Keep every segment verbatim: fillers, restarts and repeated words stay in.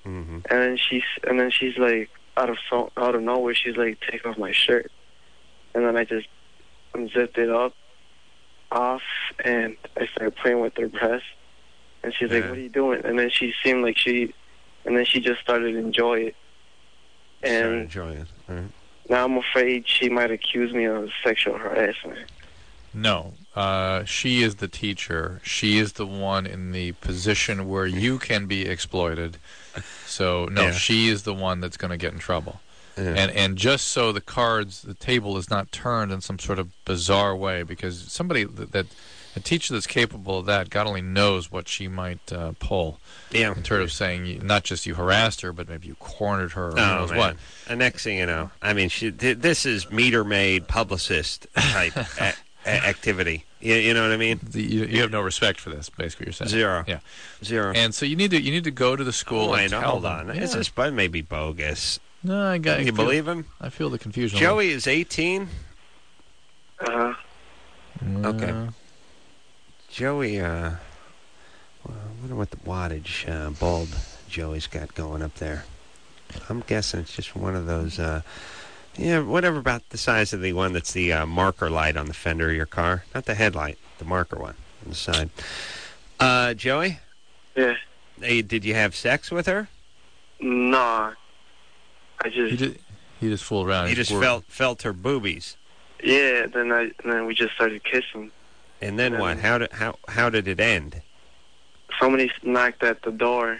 Mm-hmm. And then she's and then she's like out of so, out of nowhere, she's like taking off my shirt, and then I just unzipped it up, off, and I started playing with her breast. And she's like, Yeah. "What are you doing?" And then she seemed like she, and then she just started to enjoy it. Started And enjoying it. All right. now I'm afraid she might accuse me of sexual harassment. No, uh, she is the teacher. She is the one in the position where you can be exploited. So no, Yeah. she is the one that's going to get in trouble. Yeah. And and just so the cards, the table is not turned in some sort of bizarre way, because somebody that, that a teacher that's capable of that, God only knows what she might uh, pull. Yeah. In terms of saying you, not just you harassed her, but maybe you cornered her, or who Oh, knows man. what. And next thing you know, I mean, she, th- this is meter-maid publicist type a- a- activity. You, you know what I mean? The, you, you have no respect for this, basically. You're saying Zero. Yeah. Zero. And so you need to you need to go to the school Oh, wait, and no, tell hold them. on. Yeah. Is this bud maybe bogus? No, I got. I You feel- believe him? I feel the confusion. a Joey is eighteen. Uh, little. Okay. Uh, Joey, uh, well, I wonder what the wattage uh, bulb Joey's got going up there. I'm guessing it's just one of those, uh, yeah, whatever about the size of the one that's the uh, marker light on the fender of your car. Not the headlight, the marker one on the side. Uh, Joey? yeah. Hey, did you have sex with her? Nah. I just he just he just fooled around. You He's just wor- felt felt her boobies. yeah. Then I and then we just started kissing. And then what? How did how how did it end? Somebody knocked at the door,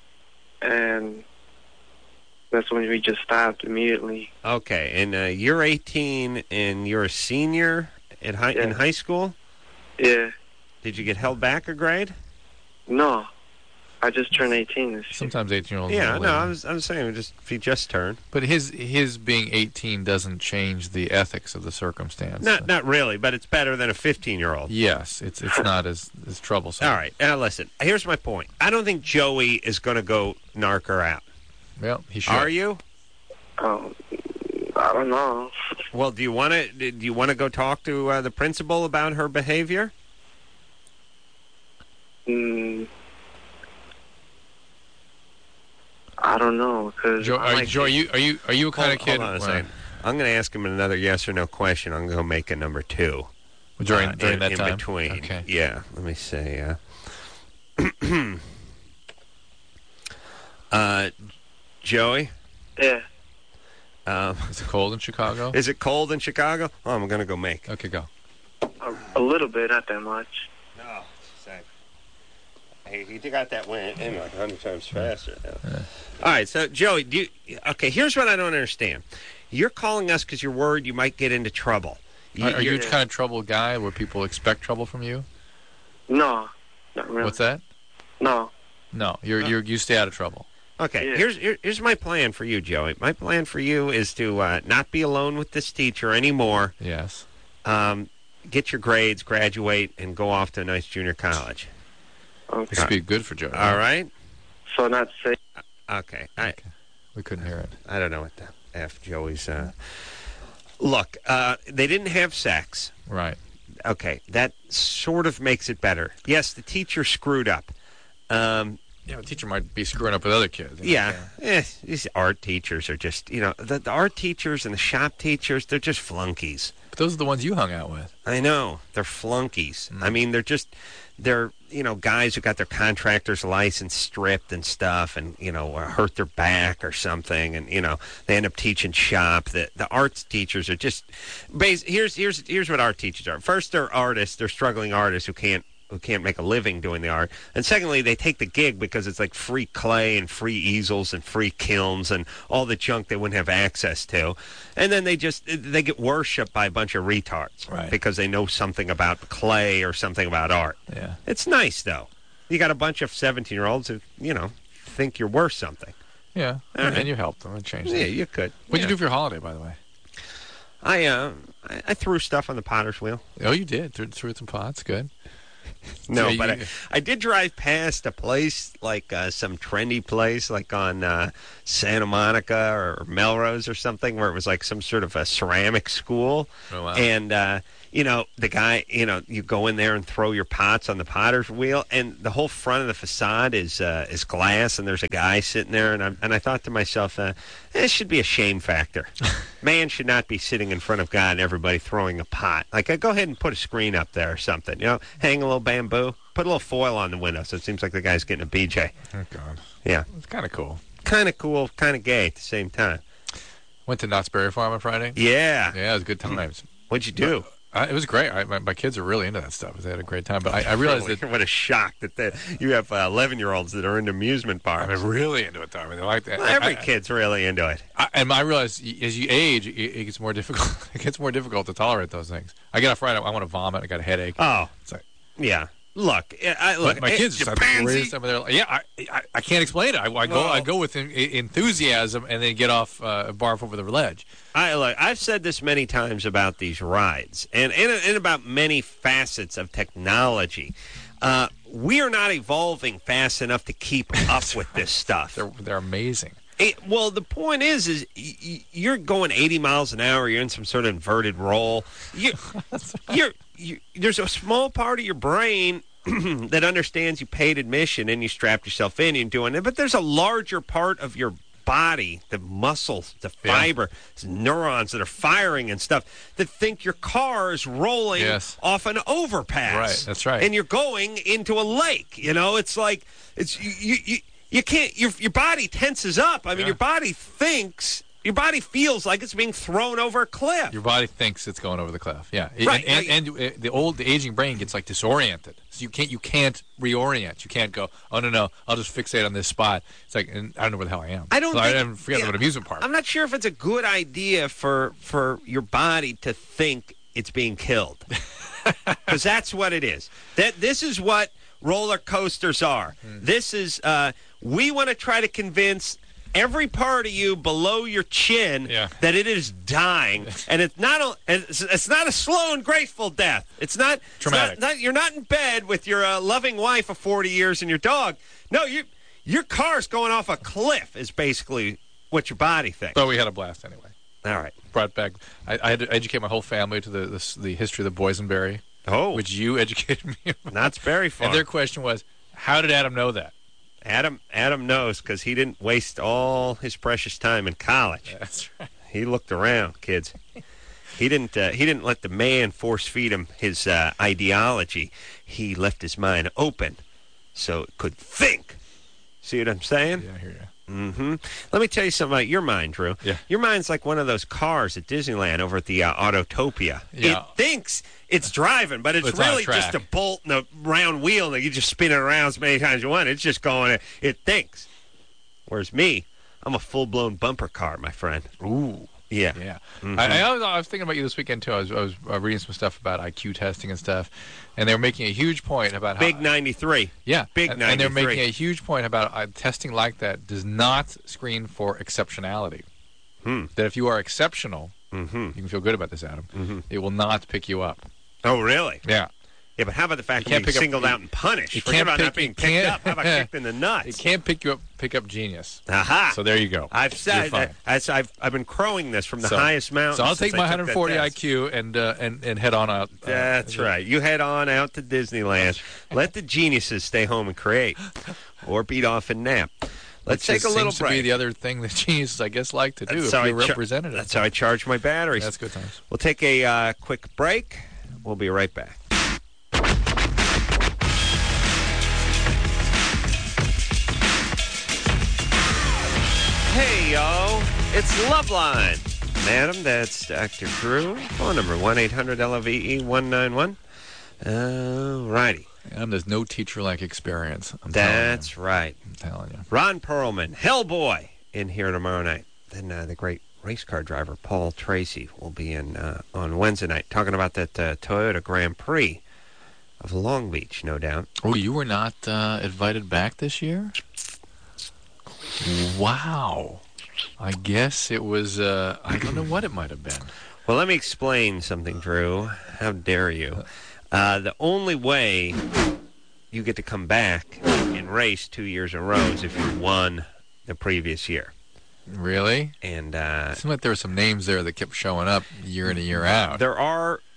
and that's when we just stopped immediately. Okay, and uh, you're eighteen and you're a senior at high in Yeah. high school. Yeah. Did you get held back a grade? No. I just turned eighteen this year. Sometimes eighteen-year-olds. Yeah, are no, late. I was I'm saying just if you just turned. But his his being eighteen doesn't change the ethics of the circumstance. Not not really, but it's better than a fifteen-year-old. Yes, it's it's not as as troublesome. All right, now listen. Here's my point. I don't think Joey is going to go narc her out. Well, he should. Are you? Um, I don't know. Well, do you want to do you want to go talk to uh, the principal about her behavior? Mm, I don't know, because Joe, are, Joe, are you are you are you a kind Hold, of kid? hold on a Well, second. I'm going to ask him another yes or no question. I'm going to make a number two. during uh, during in, that in time. between. Okay. Yeah, let me see. Uh, uh, Joey? yeah. Um, Is it cold in Chicago? is it cold in Chicago? Oh, I'm going to go make. Okay, go. A, a little bit, not that much. No, Hey, he got that win in like a hundred times faster. Yeah. All right, so Joey, do you, okay. Here's what I don't understand. You're calling us because you're worried you might get into trouble. You, Are, are you you're- the kind of trouble guy where people expect trouble from you? No, not really. What's that? No. No, you're you're you stay out of trouble. Okay, Yeah. here's here, here's my plan for you, Joey. My plan for you is to uh, not be alone with this teacher anymore. Yes. Um, get your grades, graduate, and go off to a nice junior college. Okay. This would be good for Joe. All right? So not say. Okay. I Okay. We couldn't hear it. I don't know what the F Joey's. Uh... Look, uh, they didn't have sex. Right. Okay, that sort of makes it better. Yes, the teacher screwed up. Um, Yeah, the teacher might be screwing up with other kids. you know, yeah, so- eh, these art teachers are just, you know, the, the art teachers and the shop teachers, they're just flunkies. But those are the ones you hung out with. I know, they're flunkies. Mm. I mean, they're just, they're, you know, guys who got their contractor's license stripped and stuff and, you know, or hurt their back or something. And, you know, they end up teaching shop. The, the arts teachers are just, base, here's, here's, here's what art teachers are. First, they're artists. They're struggling artists who can't, who can't make a living doing the art. And secondly, they take the gig because it's like free clay and free easels and free kilns and all the junk they wouldn't have access to. And then they just, they get worshipped by a bunch of retards. Right. Because they know something about clay or something about art. Yeah. It's nice, though. You got a bunch of seventeen-year-olds who, you know, think you're worth something. Yeah. All And right. you helped them and changed Yeah, them. you could. What'd Yeah. you do for your holiday, by the way? I, uh, I, I threw stuff on the potter's wheel. Oh, you did. Threw, threw some pots. Good. No, So but you- I, I did drive past a place, like uh, some trendy place, like on uh, Santa Monica or Melrose or something, where it was like some sort of a ceramic school. Oh, wow. And, uh, you know, the guy, you know, you go in there and throw your pots on the potter's wheel, and the whole front of the facade is uh, is glass, and there's a guy sitting there, and I and I thought to myself, uh, this should be a shame factor. Man should not be sitting in front of God and everybody throwing a pot. Like, uh, go ahead and put a screen up there or something. You know, hang a little bamboo, put a little foil on the window, so it seems like the guy's getting a B J. Oh God, yeah, it's kind of cool. Kind of cool, kind of gay at the same time. Went to Knott's Berry Farm on Friday. Yeah, yeah, it was good times. What'd you do? Uh, it was great. I, my, my kids are really into that stuff. They had a great time. But I, I realized really? that What a shock that they, you have eleven-year-olds that are into amusement parks. I'm really into it. Though. I mean, they like that. Well, every I, kid's really into it. I, and I realize as you age, it, it gets more difficult. It gets more difficult to tolerate those things. I get off Friday, I want to vomit. I got a headache. Oh, it's like, yeah. Look, I, look. But my kids just have the greatest time of their life. Yeah, I, I, I can't explain it. I, I go, well, I go with en- enthusiasm, and then get off uh, barf over the ledge. I look. I've said this many times about these rides, and and, and about many facets of technology. Uh, we are not evolving fast enough to keep up with this stuff. They're they're amazing. It, well, the point is, is y- y- you're going eighty miles an hour. You're in some sort of inverted roll. You, you're, you, there's a small part of your brain that understands you paid admission and you strapped yourself in and doing it. But there's a larger part of your body, the muscles, the fiber, yeah. neurons that are firing and stuff, that think your car is rolling yes. off an overpass. Right, that's right. And you're going into a lake. You know, it's like it's you. you, you You can't. Your your body tenses up. I mean, yeah. your body thinks. Your body feels like it's being thrown over a cliff. Your body thinks it's going over the cliff. Yeah, right. And, and, and, and the old, the aging brain gets like disoriented. So you can't, you can't reorient. You can't go. Oh no, no, I'll just fixate on this spot. It's like, and I don't know where the hell I am. I don't. So think, I haven't forget yeah, about an amusement park. I'm not sure if it's a good idea for for your body to think it's being killed, because that's what it is. That this is what roller coasters are. Hmm. This is. Uh, we want to try to convince every part of you below your chin yeah. that it is dying, and it's not a it's, it's not a slow and graceful death. It's not traumatic. It's not, not, you're not in bed with your uh, loving wife of forty years and your dog. No, you your car's going off a cliff. Is basically what your body thinks. But we had a blast anyway. All right, brought back. I, I had to educate my whole family to the the, the history of the boysenberry. Oh, which you educated me about. Knott's Berry Farm. And their question was, how did Adam know that? Adam Adam knows because he didn't waste all his precious time in college. That's right. He looked around, kids. He didn't. Uh, he didn't let the man force feed him his uh, ideology. He left his mind open, so it could think. See what I'm saying? Yeah, I hear you. Mm-hmm. Let me tell you something about your mind, Drew. Yeah. Your mind's like one of those cars at Disneyland over at the uh, Autotopia. Yeah. It thinks it's driving, but it's, it's on a really track. just a bolt and a round wheel that you just spin it around as many times as you want. It's just going, it thinks. Whereas me, I'm a full-blown bumper car, my friend. Ooh. Yeah. Yeah. Mm-hmm. I, I, was, I was thinking about you this weekend, too. I was, I was uh, reading some stuff about I Q testing and stuff, and they were making a huge point about how... Big ninety-three. Yeah. Big and, ninety-three. And they're making a huge point about uh, testing like that does not screen for exceptionality. Hmm. That if you are exceptional, mm-hmm. you can feel good about this, Adam, mm-hmm. it will not pick you up. Oh, really? Yeah. Yeah, but how about the fact you that being singled up, out and punished? You Forget can't about pick, not being you picked up. How about kicked in the nuts? It can't pick you up, pick up genius. Aha! So there you go. I've said I, I've I've been crowing this from the so, highest mountain. So I'll take my one hundred forty I I Q and uh, and and head on out. Uh, That's right. You head on out to Disneyland. Let the geniuses stay home and create, or beat off and nap. Let's Which take a little seems break. To be the other thing that geniuses, I guess, like to do that's if you're char- representative. That's how I charge my batteries. That's good times. We'll take a uh, quick break. We'll be right back. Hey, yo, it's Loveline. Madam, that's Doctor Drew. Phone number one eight hundred L O V E one nine one. All righty. And there's no teacher-like experience. I'm that's telling you. right. I'm telling you. Ron Perlman, Hellboy, in here tomorrow night. Then uh, the great race car driver Paul Tracy will be in uh, on Wednesday night talking about that uh, Toyota Grand Prix of Long Beach, no doubt. Oh, you were not uh, invited back this year? Wow. I guess it was, uh, I don't know what it might have been. Well, let me explain something, Drew. How dare you? Uh, the only way you get to come back and race two years in a row is if you won the previous year. Really? And uh, it seemed like there were some names there that kept showing up year in and year out. There are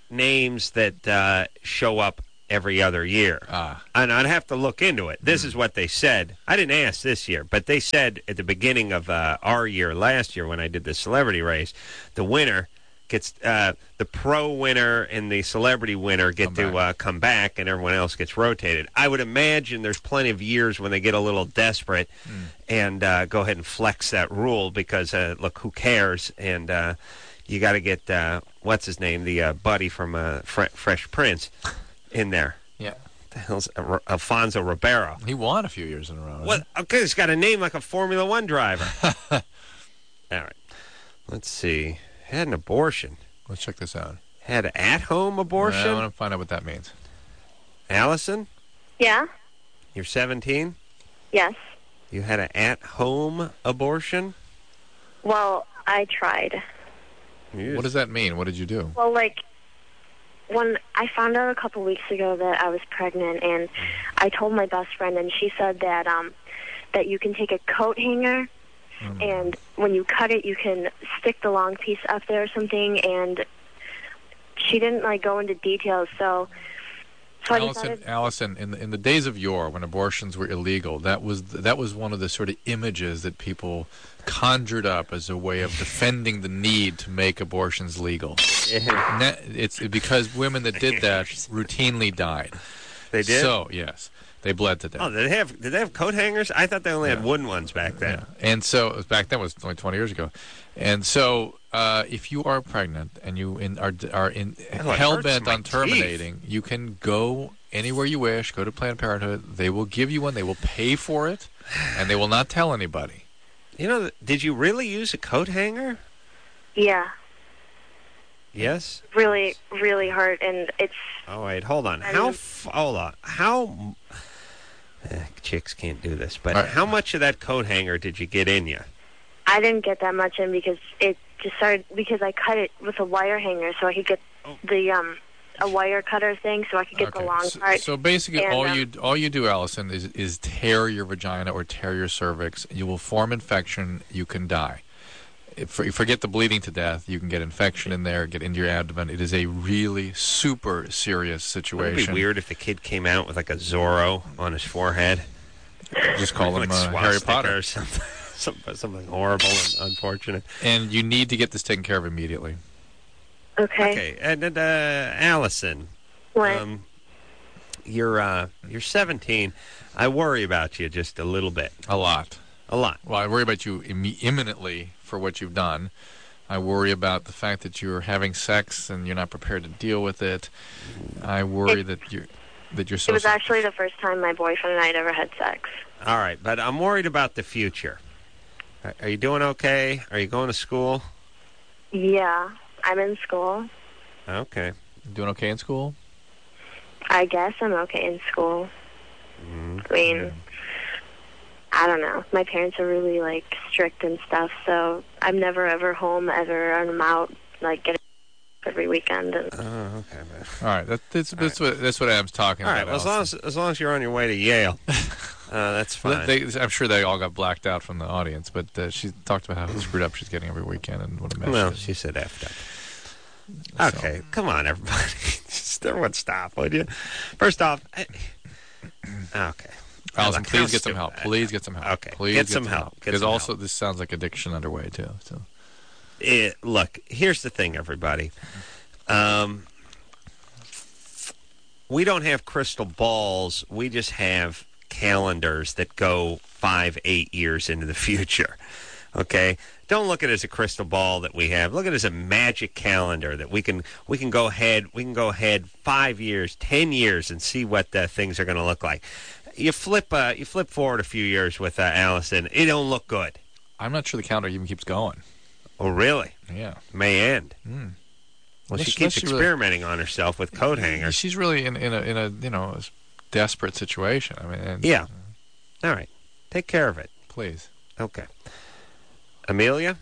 names that uh, show up every other year. Ah. And I'd have to look into it. This mm. is what they said. I didn't ask this year, but they said at the beginning of uh, our year, last year, when I did the celebrity race, the winner gets, uh, the pro winner and the celebrity winner get come to uh, come back, and everyone else gets rotated. I would imagine there's plenty of years when they get a little desperate mm. and uh, go ahead and flex that rule because, uh, look, who cares? And uh, you got to get, uh, what's his name, the uh, buddy from uh, Fre- Fresh Prince in there. Yeah. The hell's uh, Alfonso Ribeiro? He won a few years in a row. What? Okay, he's got a name like a Formula One driver. All right. Let's see. Had an abortion. Let's check this out. Had an at-home abortion? I want to find out what that means. Allison? Yeah? You're seventeen? Yes. You had an at-home abortion? Well, I tried. What does that mean? What did you do? Well, like, when I found out a couple weeks ago that I was pregnant, and I told my best friend, and she said that um, that you can take a coat hanger, mm. and when you cut it, you can stick the long piece up there or something, and she didn't, like, go into details, so... so Allison, I Allison, in the, in the days of yore, when abortions were illegal, that was that was one of the sort of images that people conjured up as a way of defending the need to make abortions legal. Yeah. It's because women that did that routinely died. They did? So, yes. They bled to death. Oh, did they have did they have coat hangers? I thought they only yeah. had wooden ones back then. Yeah. And so, back then, it was only twenty years ago. And so, uh, if you are pregnant and you in, are, are in, oh, hell-bent on teeth. terminating, you can go anywhere you wish, go to Planned Parenthood. They will give you one. They will pay for it, and they will not tell anybody. You know, did you really use a coat hanger? Yeah. Yes? Really, really hurt, and it's... Oh, wait, hold on. How... F- hold on. How... Eh, chicks can't do this, but right. How much of that coat hanger did you get in you? I didn't get that much in because it just started... Because I cut it with a wire hanger so I could get oh. the... um. a wire cutter thing, so I could get okay. the long so, part. So basically, and, all um, you all you do, Allison, is is tear your vagina or tear your cervix. You will form infection. You can die. If, forget the bleeding to death. You can get infection in there, get into your abdomen. It is a really super serious situation. It would be weird if the kid came out with like a Zorro on his forehead. Just call like him uh, Harry Potter or something. something, something horrible and unfortunate. And you need to get this taken care of immediately. Okay. Okay, and uh, Allison, what? Um, you're uh, you're seventeen. I worry about you just a little bit. A lot. A lot. Well, I worry about you Im- imminently for what you've done. I worry about the fact that you're having sex and you're not prepared to deal with it. I worry it, that you're that you're so. It was actually the first time my boyfriend and I had ever had sex. All right, but I'm worried about the future. Are you doing okay? Are you going to school? Yeah. I'm in school. Okay. Doing okay in school? I guess I'm okay in school. Mm-hmm. I mean, I don't know. My parents are really, like, strict and stuff, so I'm never ever home ever, and I'm out, like, getting every weekend. And... Oh, okay, man. All right. That, that's that's, right. What, that's what Adam's talking all about. All right, well, as long as, as long as you're on your way to Yale, uh, that's fine. They, I'm sure they all got blacked out from the audience, but uh, she talked about how screwed up she's getting every weekend and what a mess Well, she, she said effed up. Okay, so. Come on, everybody. Just everyone stop, would you? First off, I... okay. Allison, Look, please get some help. Please get some help. Okay, please get, get some some help. help. Get because some also help. This sounds like addiction underway, too. So, it, Look, here's the thing, everybody. Um, we don't have crystal balls. We just have calendars that go five, eight years into the future. Okay? Don't look at it as a crystal ball that we have. Look at it as a magic calendar that we can we can go ahead we can go ahead five years, ten years, and see what uh, things are going to look like. You flip uh, you flip forward a few years with uh, Allison, it don't look good. I'm not sure the calendar even keeps going. Oh, really? Yeah. May end. Mm. Well, she keeps experimenting really, on herself with coat hangers. She's really in, in a in a you know a desperate situation. I mean, and, yeah. Uh, All right, take care of it, please. Okay. Amelia,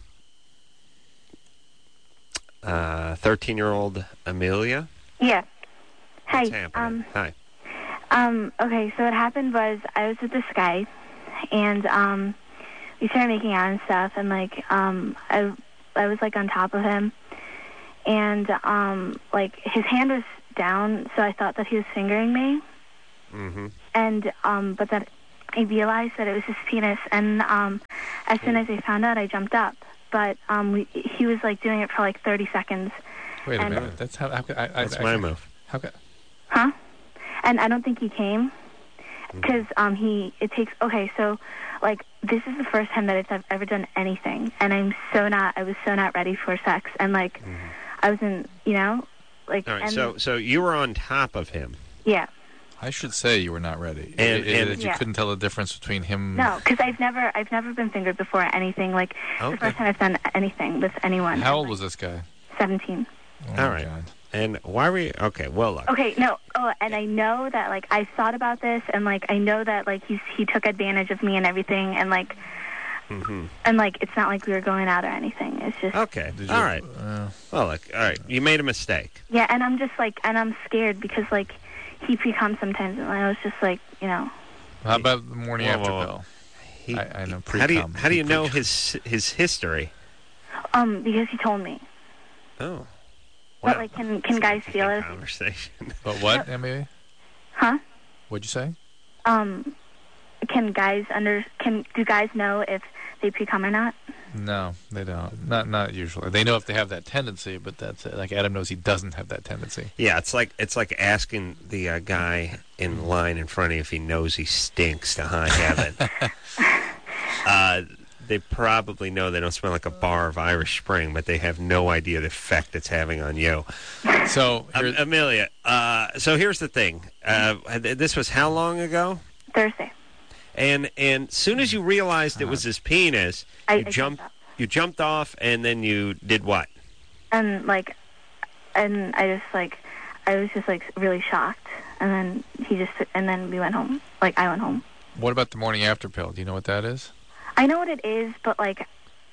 uh, thirteen-year-old Amelia. Yeah. Hi. What's happening? Um, Hi. Um. Okay. So what happened was I was with this guy, and um, we started making out and stuff, and like um, I I was like on top of him, and um, like his hand was down, so I thought that he was fingering me. Mm-hmm. And um, but then I realized that it was his penis, and um, as soon as I found out, I jumped up. But um, we, he was like doing it for like thirty seconds. Wait a and, minute. That's how. how could, I, That's I, my I, move. How could? Huh? And I don't think he came because um, he. It takes. Okay, so like this is the first time that I've ever done anything, and I'm so not. I was so not ready for sex, and like Mm-hmm. I wasn't. You know, like. All right, and, so so you were on top of him. yeah. I should say you were not ready. And- It- it- and- you Yeah. couldn't tell the difference between him. No, because I've never, I've never been fingered before or anything. Like it's Okay. the first time I've done anything with anyone. How old was this guy? Seventeen. Oh, All my right. God. And why were you? Okay, well, look. Okay, no. Oh, and I know that like I thought about this, and like I know that like he's he took advantage of me and everything, and like Mm-hmm. and like it's not like we were going out or anything. It's just Okay, Did you, all right. Uh, Well, look, all right. You made a mistake. yeah. And I'm just like, and I'm scared because like he pre-comes sometimes, and I was just like, you know. how about the morning Whoa, after whoa, whoa. pill? He, I- I know, How do you pre-com. how do you know Pre-com. his his history? Um, because he told me. Oh, But like, can can guys feel it? Conversation. But what, Emily? Huh? What'd you say? Um, can guys under can do guys know if they pre-come or not? No, they don't. Not not usually. They know if they have that tendency, but that's it. Like Adam knows he doesn't have that tendency. Yeah, it's like it's like asking the uh, guy in line in front of you if he knows he stinks to high heaven. uh, they probably know they don't smell like a bar of Irish Spring, but they have no idea the effect it's having on you. So Um, here, Amelia, uh, so here's the thing. Uh, th- this was how long ago? Thursday. And and soon as you realized it was his penis, I, you I jumped up. you jumped off, and then you did what? And like, and I just like, I was just like really shocked. And then he just, and then we went home. Like I went home. what about the morning after pill? Do you know what that is? I know what it is, but like,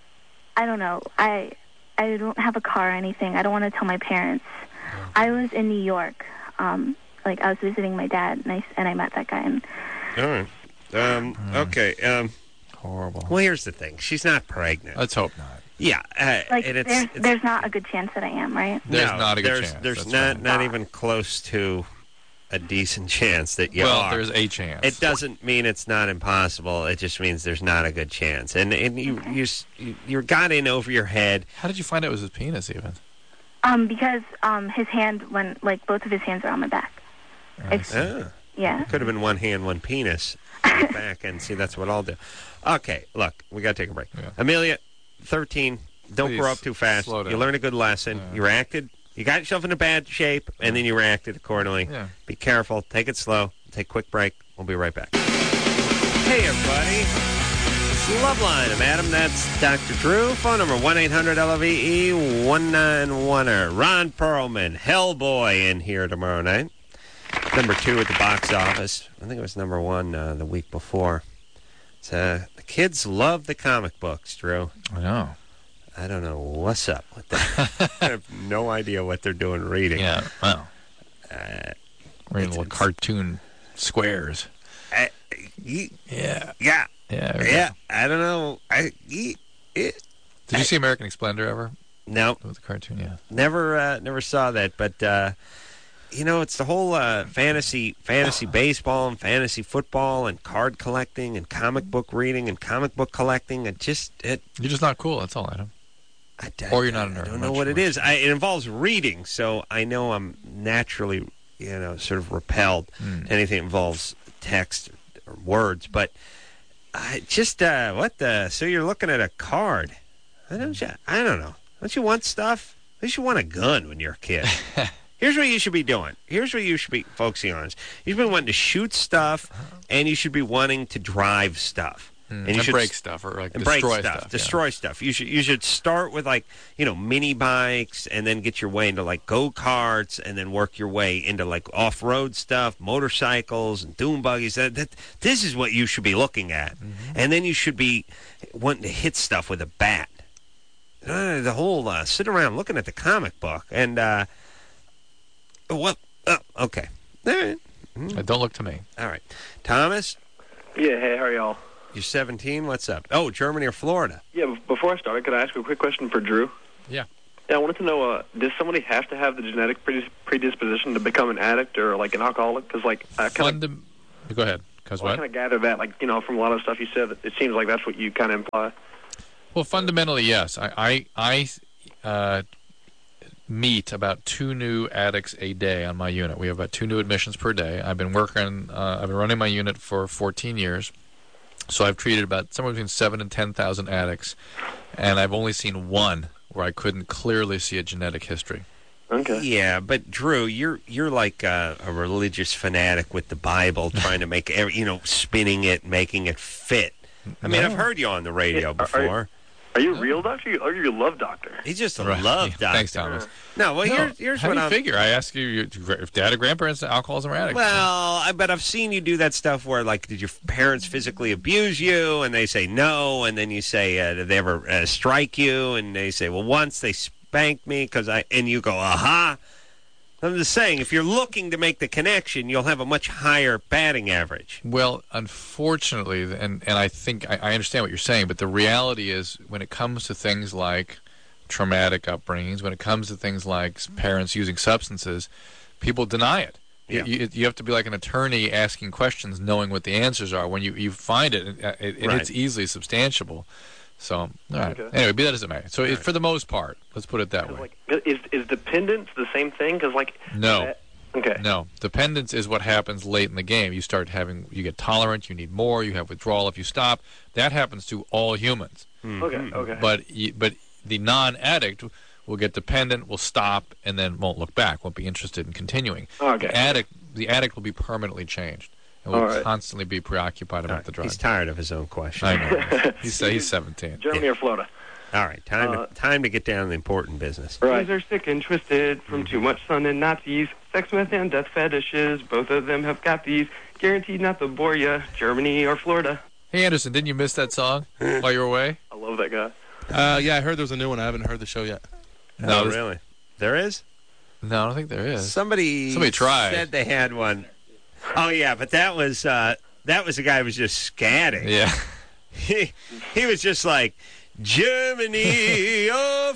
I don't know. I I don't have a car or anything. I don't want to tell my parents. I was in New York. Um, like I was visiting my dad, and I and I met that guy. And All right. Um, okay. Um, Horrible. well, here's the thing. She's not pregnant. Let's hope not. Yeah. Uh, like, and it's, there's it's there's not a good chance that I am, right? There's no, not a good there's, chance. There's That's not right. not even close to a decent chance that you well, are. there's a chance. It doesn't mean it's not impossible. It just means there's not a good chance. And and you Okay. you s- you you got in over your head. How did you find out it was his penis even? Um, because um his hand when like both of his hands are on my back. I It's- see. Ah, Yeah. could have been one hand, one penis. on the back and see that's what I'll do. Okay, look, we got to take a break. Yeah. Amelia, thirteen. Don't Please, grow up too fast. slow down. You learned a good lesson. Yeah. You reacted. You got yourself in a bad shape, and then you reacted accordingly. Yeah. Be careful. Take it slow. Take a quick break. We'll be right back. Hey, everybody. It's Loveline. I'm Adam. That's Doctor Drew. Phone number one eight hundred L V E one nine one er. Ron Perlman, Hellboy, in here tomorrow night. Number two at the box office. I think it was number one uh, the week before. It's, uh, the kids love the comic books, Drew. I know. I don't know what's up with that. I have no idea what they're doing reading. Yeah. Wow. Uh, Reading it's- little cartoon squares. I, ye- Yeah. yeah, Yeah. there we yeah. go. I don't know. I ye- it, Did you see American Splendor ever? no, With the cartoon, yeah. never, uh, never saw that. But uh, you know, it's the whole uh, fantasy, fantasy baseball and fantasy football and card collecting and comic book reading and comic book collecting. It just it. You're just not cool. That's all, Adam. I, Or you're not a I nerd. don't I'm know not what sure it is. I, it involves reading, so I know I'm naturally, you know, sort of repelled. Mm. Anything that involves text or words, but I just uh, what the? So you're looking at a card? I don't. You, I don't know. Don't you want stuff? At least you want a gun when you're a kid. Here's what you should be doing. Here's what you should be focusing on. You should be wanting to shoot stuff, and you should be wanting to drive stuff. Mm. And you should break stuff or like and destroy break stuff, stuff. destroy stuff. You should you should start with like you know mini bikes, and then get your way into like go karts, and then work your way into like off road stuff, motorcycles and dune buggies. That, that this is what you should be looking at, Mm-hmm. and then you should be wanting to hit stuff with a bat. Uh, the whole uh, sit around looking at the comic book and uh, what? Oh, okay, all right, Yeah. Uh, don't look to me. all right. Thomas, Yeah, hey, how are y'all? you're seventeen. What's up? Oh, Germany or Florida? Yeah, b- before I started, could I ask a quick question for Drew? Yeah. Yeah, I wanted to know, uh, does somebody have to have the genetic predis- predisposition to become an addict or, like, an alcoholic? Because, like, I kind of... Fundam- Go ahead. Because well, what? I kind of gather that, like, you know, from a lot of stuff you said, it seems like that's what you kind of imply. Well, fundamentally, yes. I I, I uh, meet about two new addicts a day on my unit. We have about two new admissions per day. I've been working. Uh, I've been running my unit for fourteen years, so I've treated about somewhere between seven and ten thousand addicts, and I've only seen one where I couldn't clearly see a genetic history. Okay. Yeah, but Drew, you're you're like a, a religious fanatic with the Bible, trying to make every, you know, spinning it, making it fit. I mean, No. I've heard you on the radio Yeah, are- before. Are you a real doctor or are you a love doctor? He's just a Right. love Yeah, doctor. thanks, Thomas. No, well, No, here's, here's How what do you I'm... figure? I ask you, you if dad or grandparents alcoholism or addicts. Well, I bet I've seen you do that stuff where, like, did your parents physically abuse you? And they say no. And then you say, uh, did they ever uh, strike you? And they say, well, once they spanked me because I... And you go, aha. I'm just saying, if you're looking to make the connection, you'll have a much higher batting average. Well, unfortunately, and, and I think I, I understand what you're saying, but the reality is when it comes to things like traumatic upbringings, when it comes to things like parents using substances, people deny it. Yeah. You, you have to be like an attorney asking questions, knowing what the answers are. When you, you find it, it, it and Right. it's easily substantiable. So, all right. Okay. Anyway, be that as it may. So, it, for the most part, let's put it that way. Like, is is dependence the same thing? Because, like... No. that- okay. No, dependence is what happens late in the game. You start having, you get tolerant, you need more, you have withdrawal if you stop. That happens to all humans. Okay, okay. But y- but the non-addict will get dependent, will stop, and then won't look back, won't be interested in continuing. Okay. The addict, the addict will be permanently changed and will All right. constantly be preoccupied about the drug. He's tired of his own question. I know. he's, he's seventeen. Germany or Florida? All right, time Uh, to time to get down to the important business. Right. Boys are sick and twisted from too much sun and Nazis. Sex, meth, and death fetishes. Both of them have got these. Guaranteed not to bore ya. Germany or Florida. Hey, Anderson, didn't you miss that song while you were away? I love that guy. Uh, yeah, I heard there was a new one. I haven't heard the show yet. No, oh, this- really? There is? No, I don't think there is. Somebody Somebody tried. said they had one. Oh yeah, but that was uh, that was the guy who was just scatting. Yeah. He, he was just like, Germany or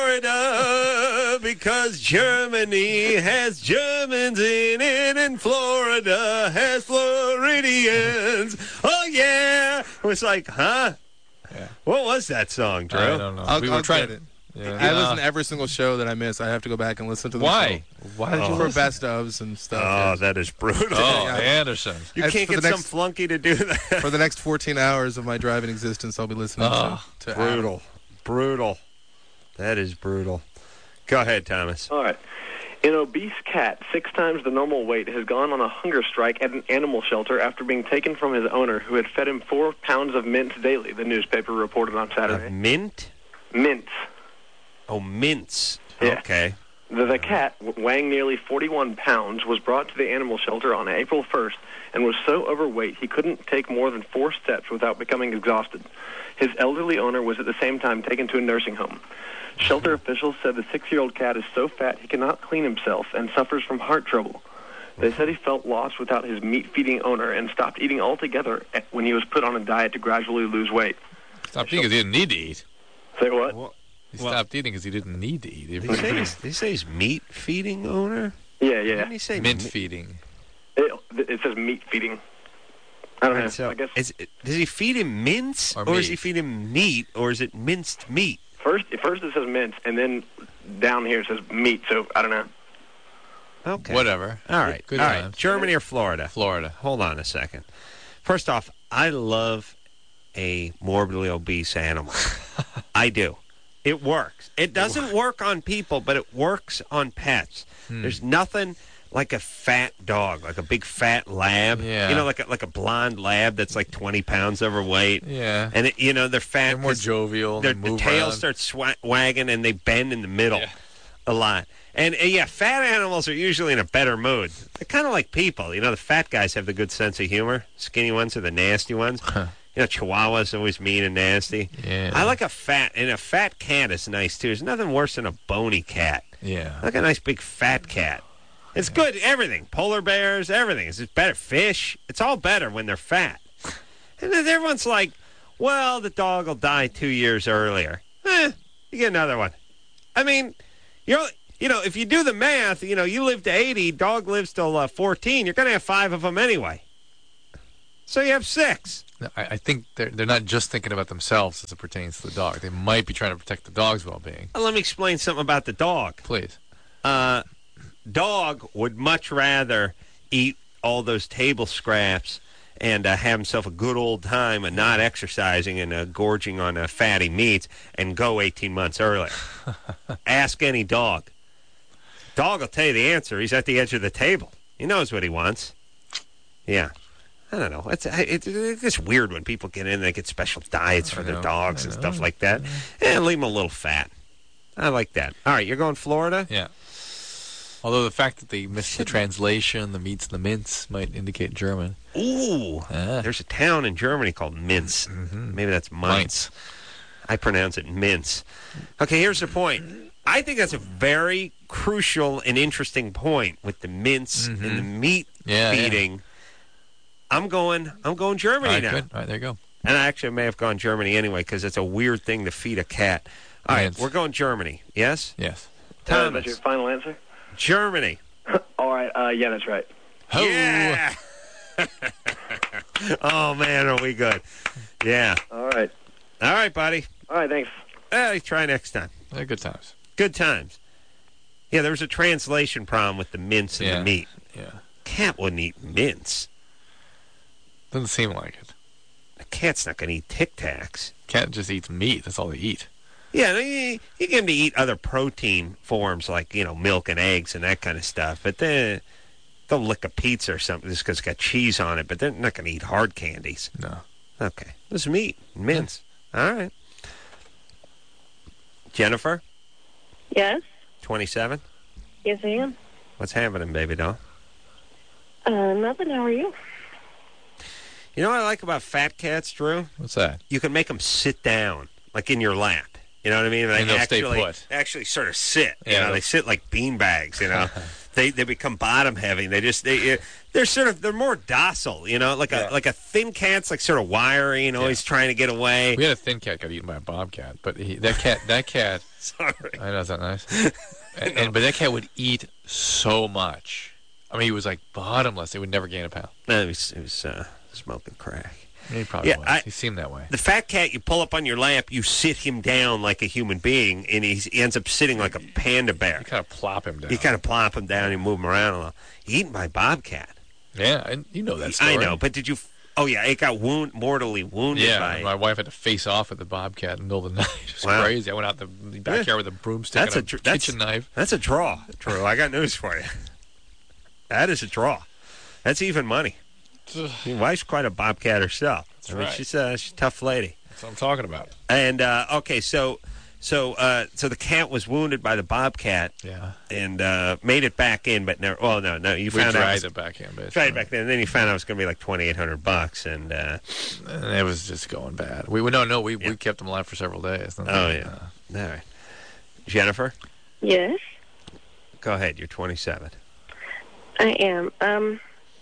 Florida, because Germany has Germans in it and Florida has Floridians. Oh yeah. It was like, huh? Yeah. What was that song, Drew? I don't know. I'll, we were I'll trying get it. Yeah. I listen to every single show that I miss. I have to go back and listen to the Why? show. Why did you For listen? best ofs and stuff. Oh, yes. that is brutal. Oh, Yeah. Anderson. You As can't for get the some next- flunky to do that. For the next fourteen hours of my driving existence, I'll be listening Oh, to, to Adam. Brutal. Brutal. That is brutal. Go ahead, Thomas. All right. An obese cat, six times the normal weight, has gone on a hunger strike at an animal shelter after being taken from his owner, who had fed him four pounds of mince daily, the newspaper reported on Uh, Saturday. mint? Mince. Oh, mince. Yeah. Okay. The, the cat, w- weighing nearly forty-one pounds, was brought to the animal shelter on April first and was so overweight he couldn't take more than four steps without becoming exhausted. His elderly owner was at the same time taken to a nursing home. Shelter officials said the six-year-old cat is so fat he cannot clean himself and suffers from heart trouble. They said he felt lost without his meat-feeding owner and stopped eating altogether at- when he was put on a diet to gradually lose weight. Stopped eating because he didn't need to eat. Say what? He Well- stopped eating because he didn't need to eat. Did he say he's, did he say he's meat feeding owner? Yeah, yeah. Didn't he say Mint mi- feeding. It, it says meat-feeding. I don't know. Right, so I guess is, does he feed him mince, Or or, does he meat? feed him meat, or is it minced meat? first, first it says mince, and then down here it says meat, so I don't know. Okay. Whatever. All right. Good All right. times. Germany or Florida? Florida. Hold on a second. First off, I love a morbidly obese animal. I do. It works. It doesn't work on people, but it works on pets. Hmm. There's nothing like a fat dog, like a big fat lab. Yeah. You know, like a, like a blonde lab that's like twenty pounds overweight. Yeah. And, it, you know, they're fat. They're more 'cause jovial. Their, They the move tail around. starts swa- wagging and they bend in the middle Yeah. a lot. And, uh, yeah, fat animals are usually in a better mood. They're kind of like people. You know, the fat guys have the good sense of humor. Skinny ones are the nasty ones. You know, Chihuahua's always mean and nasty. Yeah. I like a fat, and a fat cat is nice, too. There's nothing worse than a bony cat. Yeah. I like a nice big fat cat. It's good, everything. Polar bears, everything. It's just better. Fish, it's all better when they're fat. And then everyone's like, well, the dog will die two years earlier. Eh, you get another one. I mean, you're, you know, if you do the math, you know, you live to eighty, dog lives till uh, fourteen, you're going to have five of them anyway. So you have six. I, I think they're they're not just thinking about themselves as it pertains to the dog. They might be trying to protect the dog's well-being. Well, let me explain something about the dog. Please. Uh, dog would much rather eat all those table scraps and uh, have himself a good old time and not exercising and uh, gorging on uh, fatty meats and go eighteen months earlier. Ask any dog. Dog will tell you the answer. He's at the edge of the table. He knows what he wants. Yeah. I don't know. It's, it's, it's just weird when people get in and they get special diets for I their know, dogs I and know. stuff like that. And leave them a little fat. I like that. All right, you're going Florida? Yeah. Although the fact that they missed the translation, the meats and the mints, might indicate German. Ooh. Ah. There's a town in Germany called Minsk. Mm-hmm. Maybe that's Mainz. Mainz. I pronounce it Mince. Okay, here's the point. I think that's a very crucial and interesting point with the mince Mhm. and the meat Yeah, yeah. feeding. I'm going. I'm going Germany All right, now. good. All right, there you go. And I actually may have gone Germany anyway because it's a weird thing to feed a cat. All right, Mince. we're going Germany. Yes, Yes. Uh, Thomas. that's your final answer? Germany. All right. Uh, yeah, that's right. Ho! Yeah. Oh man, are we good? Yeah. All right. All right, buddy. All right, thanks. Hey, try next time. Yeah, good times. Good times. Yeah, there was a translation problem with the mince and Yeah. the meat. Yeah. Cat wouldn't eat mince. Doesn't seem like it. A cat's not going to eat Tic Tacs. Cat just eats meat. That's all they eat. Yeah, you, you get them to eat other protein forms like, you know, milk and eggs and that kind of stuff. But then they'll lick a pizza or something just because it's got cheese on it. But they're not going to eat hard candies. No. Okay. This is meat. Mince. All right. Jennifer, Yes. twenty-seven. Yes, I am. What's happening, baby doll? Uh, nothing. How are you? You know what I like about fat cats, Drew? What's that? You can make them sit down, like in your lap. You know what I mean? And they'll stay actually, put. actually sort of sit. You Yeah, know, they'll- they sit like beanbags. You know, they they become bottom heavy. They just they they're sort of they're more docile. You know, like Yeah. a like a thin cat's like sort of wiry and always trying to get away. We had a thin cat got eaten by a bobcat, but he, that cat, that cat, Sorry. I know, is that nice? and, and but that cat would eat so much. I mean, he was like bottomless. He would never gain a pound. No, he was, he was uh, smoking crack. He probably Yeah, was. I- he seemed that way. The fat cat, you pull up on your lap, you sit him down like a human being, and he's, he ends up sitting like a panda bear. You kind of plop him down. You kind of plop him down and move him around a little. Eaten by bobcat. Yeah, and you know that story. I know, but did you? Oh yeah, it got wound, mortally wounded Yeah, by. my wife had to face off with the bobcat in the middle of the night. It was Wow. crazy. I went out the backyard with a broomstick That's and a a, dr- that's- kitchen knife. That's a draw, Drew. I got news for you. That is a draw. That's even money. Your wife's quite a bobcat herself. That's I mean, right. she's a she's a tough lady. That's what I'm talking about. And uh, okay, so so uh, so the cat was wounded by the bobcat Yeah. and uh, made it back in, but never. Oh no, no, you We found out. dragged it it back in, basically. Tried it back then, and then you found out it was going to be like twenty eight hundred bucks, and uh, And it was just going bad. We no, no, we, Yeah. we kept him alive for several days. oh yeah, all right. Jennifer, Yes, go ahead. You're twenty-seven. I am. Um,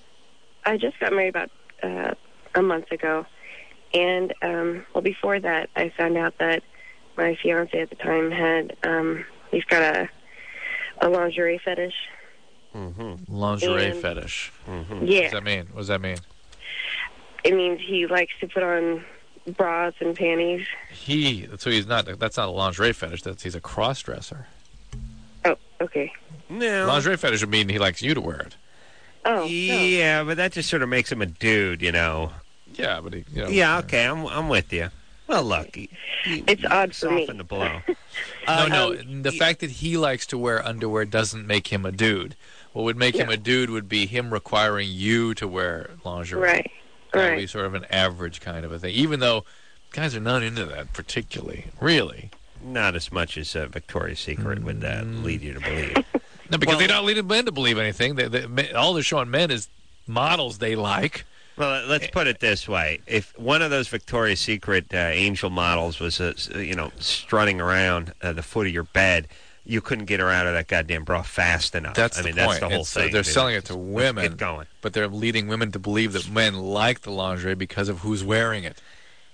I just got married about uh, a month ago, and um, well, before that, I found out that my fiance at the time had um, he's got a a lingerie fetish. Mm-hmm. Lingerie And- fetish. Mm-hmm. What Yeah, does that mean? What does that mean? it means he likes to put on bras and panties. He, so he's not, that's not a lingerie fetish. That's, he's a cross dresser. Oh, okay. No. Lingerie fetish would mean he likes you to wear it. Oh, no. Yeah, but that just sort of makes him a dude, you know. Yeah, but he, you know. Yeah, okay, I'm I'm with you. Well, look, he, he, It's odd for me. soften the blow. No, Uh, no. um, the fact that he likes to wear underwear doesn't make him a dude. What would make him Yeah. a dude would be him requiring you to wear lingerie. Right, That would be right. sort of an average kind of a thing. Even though guys are not into that particularly. Really. Not as much as uh, Victoria's Secret would uh, lead you to believe. No, because Well- they don't lead men to believe anything. They, they, men- all they're showing men is models they like. Well, let's put it this way: if one of those Victoria's Secret uh, angel models was, uh, s- you know, strutting around uh, the foot of your bed, you couldn't get her out of that goddamn bra fast enough. That's I the mean, point. that's the whole It's, uh, thing. they're dude. selling it to Let's women. Get going. But they're leading women to believe that men like the lingerie because of who's wearing it.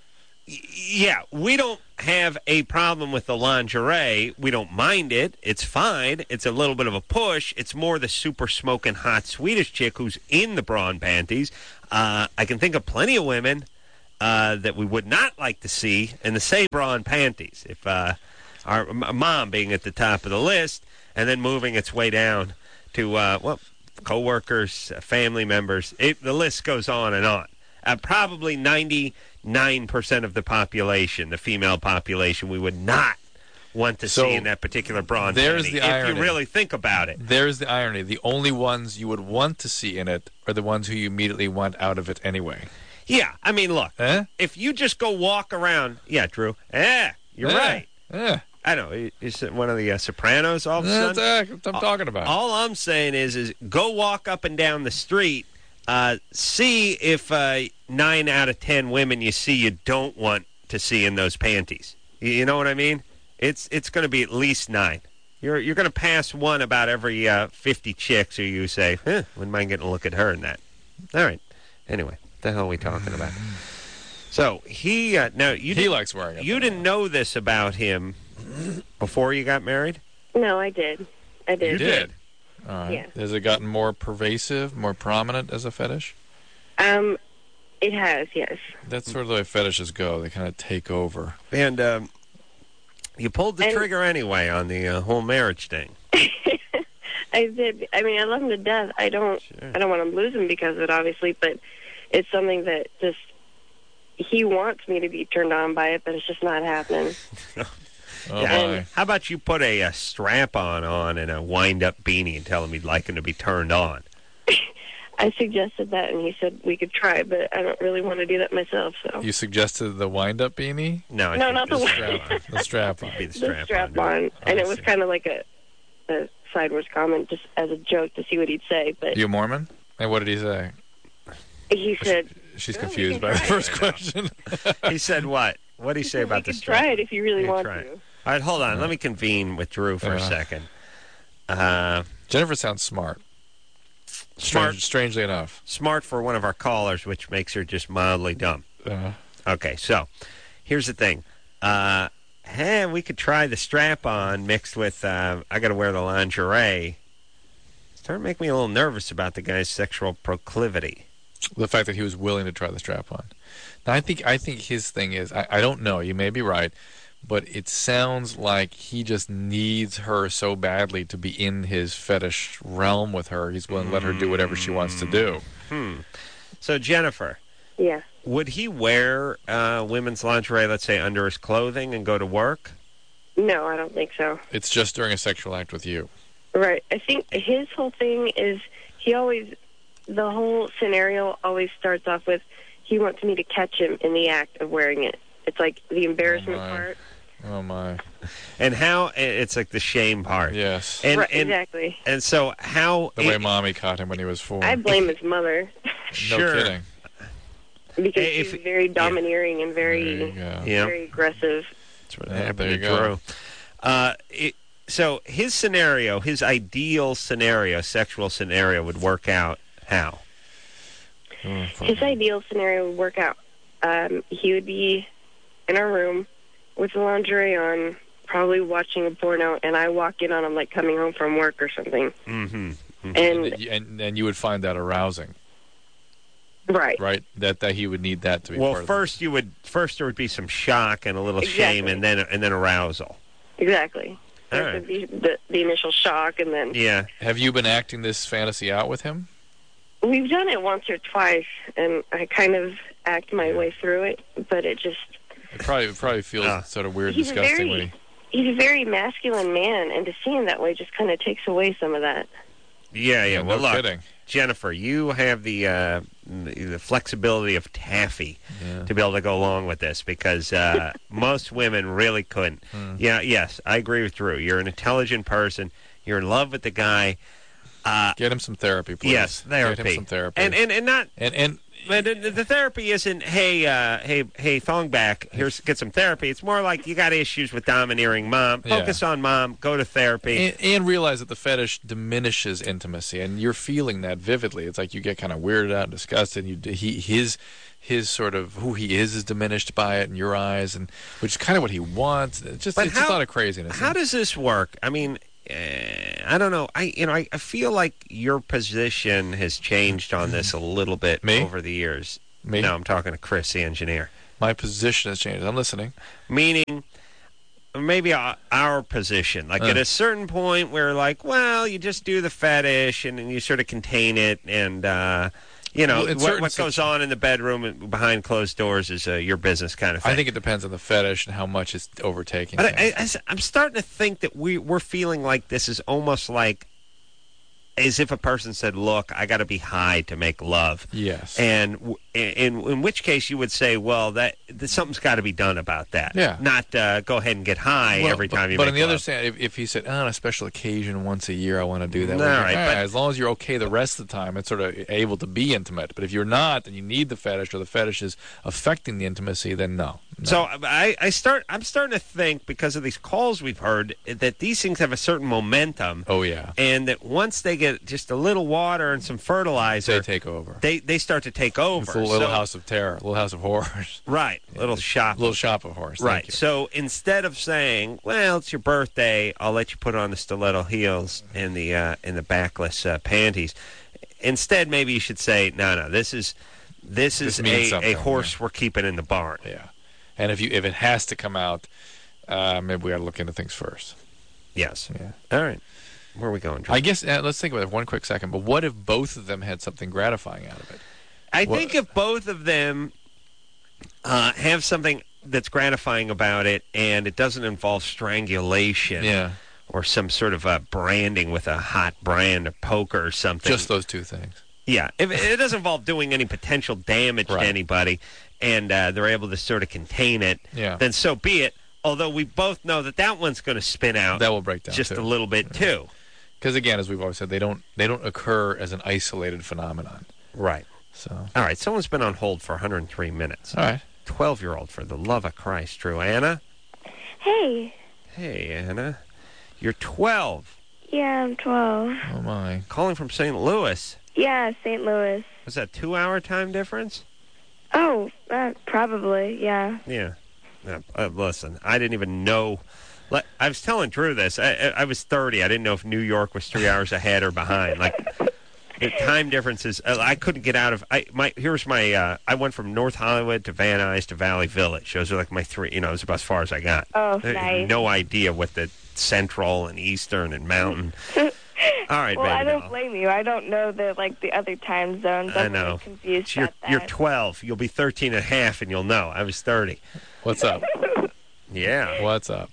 Yeah, we don't have a problem with the lingerie. We don't mind it. It's fine. It's a little bit of a push. It's more the super smoking hot Swedish chick who's in the bra and panties. Uh, I can think of plenty of women uh, that we would not like to see in the same bra and panties. If uh, our m- mom being at the top of the list and then moving its way down to, uh, well, coworkers, uh, family members. It, the list goes on and on. Uh, probably ninety-nine percent of the population, the female population, we would not want to So, see in that particular bra and there's panty, the if irony. you really think about it. There's the irony. The only ones you would want to see in it are the ones who you immediately want out of it anyway. Yeah, I mean, look, Eh? if you just go walk around, yeah, Drew, eh, you're Eh, right. eh. I know, is it one of the uh, Sopranos all of a That's sudden? what I'm talking about. All I'm saying is, is go walk up and down the street, uh, see if uh, nine out of ten women you see you don't want to see in those panties. You, you know what I mean? It's it's going to be at least nine. You're you're going to pass one about every uh, fifty chicks who you say, huh, wouldn't mind getting a look at her in that. All right. Anyway, what the hell are we talking about? So he uh, now you he didn't, likes wearing it. you didn't know this about him before you got married? No, I did. I did. You did? All right. Yeah. Has it gotten more pervasive, more prominent as a fetish? Um, it has, yes. That's sort of the way fetishes go. They kind of take over. And um, you pulled the And- trigger anyway on the uh, whole marriage thing. I did. I mean, I love him to death. I don't. Sure. I don't want to lose him because of it, obviously. But it's something that just he wants me to be turned on by it, but it's just not happening. Oh, Yeah. my. How about you put a, a strap-on on and a wind-up beanie and tell him you'd like him to be turned on? I suggested that, and he said we could try, but I don't really want to do that myself. So You suggested the wind-up beanie? No, I No, think not the strap-on. The strap-on. Be the the strap-on. strap on, and I it was see. kind of like a, a sideways comment, just as a joke to see what he'd say. But You a Mormon? And what did he say? he said, She's Well, we confused can by the try first it. question. He said what? What did he say "We about the could strap-on? try it if you really You can want try to." it. All right, hold on. Let me convene with Drew for a Yeah. second. Uh, Jennifer sounds smart. Smart. Strange, strangely enough. smart for one of our callers, which makes her just mildly dumb. Uh, Okay, so here's the thing. Uh, hey, we could try the strap-on mixed with uh, I got to wear the lingerie. Started to make me a little nervous about the guy's sexual proclivity. the fact that he was willing to try the strap-on. Now, I think I think his thing is, I, I don't know, you may be right, but it sounds like he just needs her so badly to be in his fetish realm with her. He's willing to let her do whatever she wants to do. Hmm. So, Jennifer, Yeah. would he wear uh, women's lingerie, let's say, under his clothing and go to work? No, I don't think so. It's just during a sexual act with you. Right. I think his whole thing is he always, the whole scenario always starts off with he wants me to catch him in the act of wearing it. It's like the embarrassment Oh, my. part. Oh, my. And how, it's like the shame part. Yes. And, right, and, exactly. and so how... The way it- Mommy caught him when he was four. I blame his mother No Sure. kidding. because If- she's very domineering and There you very, go. Yeah. very aggressive. That's what Yeah, happened there to you go. Drew. Uh, it, so his scenario, his ideal scenario, sexual scenario, would work out how? Oh, His ideal scenario would work out. Um, he would be in our room with the lingerie on, probably watching a porno, and I walk in on him like coming home from work or something. Mm-hmm. And, and, and, and you would find that arousing, right. right? That that he would need that to be Well, part first you would first there would be some shock and a little shame, Exactly. and then and then arousal. Exactly. All First right. would be the, the initial shock, and then Yeah. of it. Have you been acting this fantasy out with him? we've done it once or twice, and I kind of act my way through it, but it just, It probably it probably feels Ah. sort of weird, He's a disgusting very- when he. he's a very masculine man, and to see him that way just kind of takes away some of that. Yeah, yeah. no Well, look, kidding. Jennifer, you have the uh, the flexibility of taffy Yeah. to be able to go along with this because uh, most women really couldn't. Hmm. Yeah, yes, I agree with Drew. You're an intelligent person. You're in love with the guy. Uh, Get him some therapy, please. yes, therapy. Get him some therapy. And and and not and and but the, the therapy isn't, hey, uh, hey, hey, thongback, here's get some therapy. It's more like you got issues with domineering mom. Focus Yeah. on mom. Go to therapy. And, and realize that the fetish diminishes intimacy, and you're feeling that vividly. It's like you get kind of weirded out and disgusted. And you, he, his, his sort of who he is is diminished by it in your eyes, and which is kind of what he wants. It's just, But it's just how- a lot of craziness. How does this work? I mean, uh, I don't know. I you know I, I feel like your position has changed on this a little bit Me? over the years. Me? No, I'm talking to Chris, the engineer. My position has changed. I'm listening. Meaning, maybe our, our position. Like Uh. at a certain point, we're like, well, you just do the fetish and, and you sort of contain it, and uh, you know Well, in what, certain what goes situ- on in the bedroom and behind closed doors is uh, your business, kind of thing. I think it depends on the fetish and how much it's overtaking. But I, things. I, I'm starting to think that we we're feeling like this is almost like as if a person said, "Look, I got to be high to make love." Yes. And w- in in which case you would say, "Well, that, that something's got to be done about that." Yeah. Not uh, go ahead and get high Well, every but, time you But make on the other love. side, if, if he said, oh, on a special occasion once a year, I want to do that. All well, right, yeah, but- as long as you're okay the rest of the time, it's sort of able to be intimate. But if you're not, and you need the fetish, or the fetish is affecting the intimacy, then no. no. So I, I start. I'm starting to think, because of these calls we've heard, that these things have a certain momentum, oh yeah, and that once they get just a little water and some fertilizer, they take over. they they start to take over. It's a little So- house of terror, little house of horrors, right? Little shop. little shop of horrors. Thank Right. you. So instead of saying, "Well, it's your birthday, I'll let you put on the stiletto heels and the uh, and the backless uh, panties," instead, maybe you should say, "No, no, this is this is This means a, a something, horse we're keeping in the barn." Yeah, and if you if it has to come out, uh, maybe we got to look into things first. Yes. Yeah. All right. Where are we going, Drew? I guess uh, let's think about it for one quick second. But what if both of them had something gratifying out of it? I What- think if both of them uh, have something that's gratifying about it, and it doesn't involve strangulation, Yeah, or some sort of uh, branding with a hot brand of poker or something. just those two things. Yeah, if it doesn't involve doing any potential damage Right. to anybody, and uh, they're able to sort of contain it, Yeah. then so be it. Although we both know that that one's going to spin out That will break down just too. a little bit too. Because again, as we've always said, they don't they don't occur as an isolated phenomenon. Right. So, All right, someone's been on hold for one hundred three minutes. all right. twelve-year-old, for the love of Christ, Drew. Anna? Hey. Hey, Anna. You're twelve. Yeah, I'm twelve. Oh my. Calling from Saint Louis. Yeah, Saint Louis. Was that two-hour time difference? Oh, uh, probably, yeah. Yeah. Uh, uh, listen, I didn't even know. Like, I was telling Drew this. I, I, I was thirty. I didn't know if New York was three hours ahead or behind. Like, the time differences. Uh, I couldn't get out of. I my here's my. Uh, I went from North Hollywood to Van Nuys to Valley Village. Those are like my three. You know, it was about as far as I got. Oh, I had nice. no idea what the Central and Eastern and Mountain. All right, Well, baby I don't doll. blame you. I don't know the like the other time zones. I I'm know. really confused So you're, about that. you're twelve. You'll be thirteen and a half, and you'll know. I was thirty. What's up? Yeah. What's up?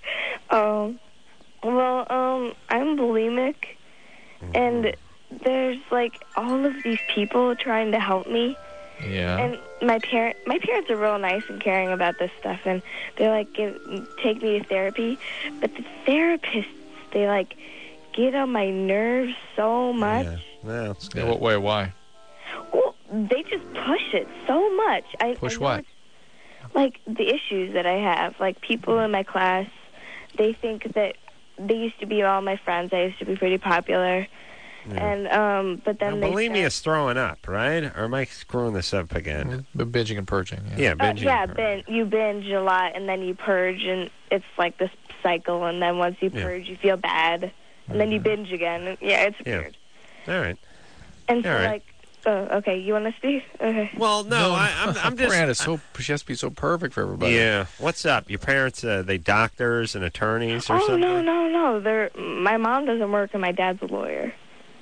Oh, well, um, I'm bulimic, Mm-hmm. and there's like all of these people trying to help me, Yeah. and my parent, my parents are real nice and caring about this stuff, and they like give, take me to therapy, but the therapists, they like get on my nerves so much. Yeah. Well, it's good. Yeah, what way? Why? Well, they just push it so much. I Push I know what? it's- Like the issues that I have. Like people in my class, they think that they used to be all my friends. I used to be pretty popular, and um, but then Now, they bulimia said, is throwing up, right? Or am I screwing this up again? B- binging and purging. Yeah. Yeah, uh, binging. yeah, or- bin, you binge a lot and then you purge, and it's like this cycle. And then once you Yeah. purge, you feel bad, and then you binge again. Yeah, it's Yeah. weird. All right. And so All right. like, oh, okay, you want to speak? Okay. Well, no, I, I'm, I'm just. Miranda's so she has to be so perfect for everybody. Yeah. What's up? Your parents, uh, they doctors and attorneys or Oh something? no, no, no! They're my mom doesn't work, and my dad's a lawyer.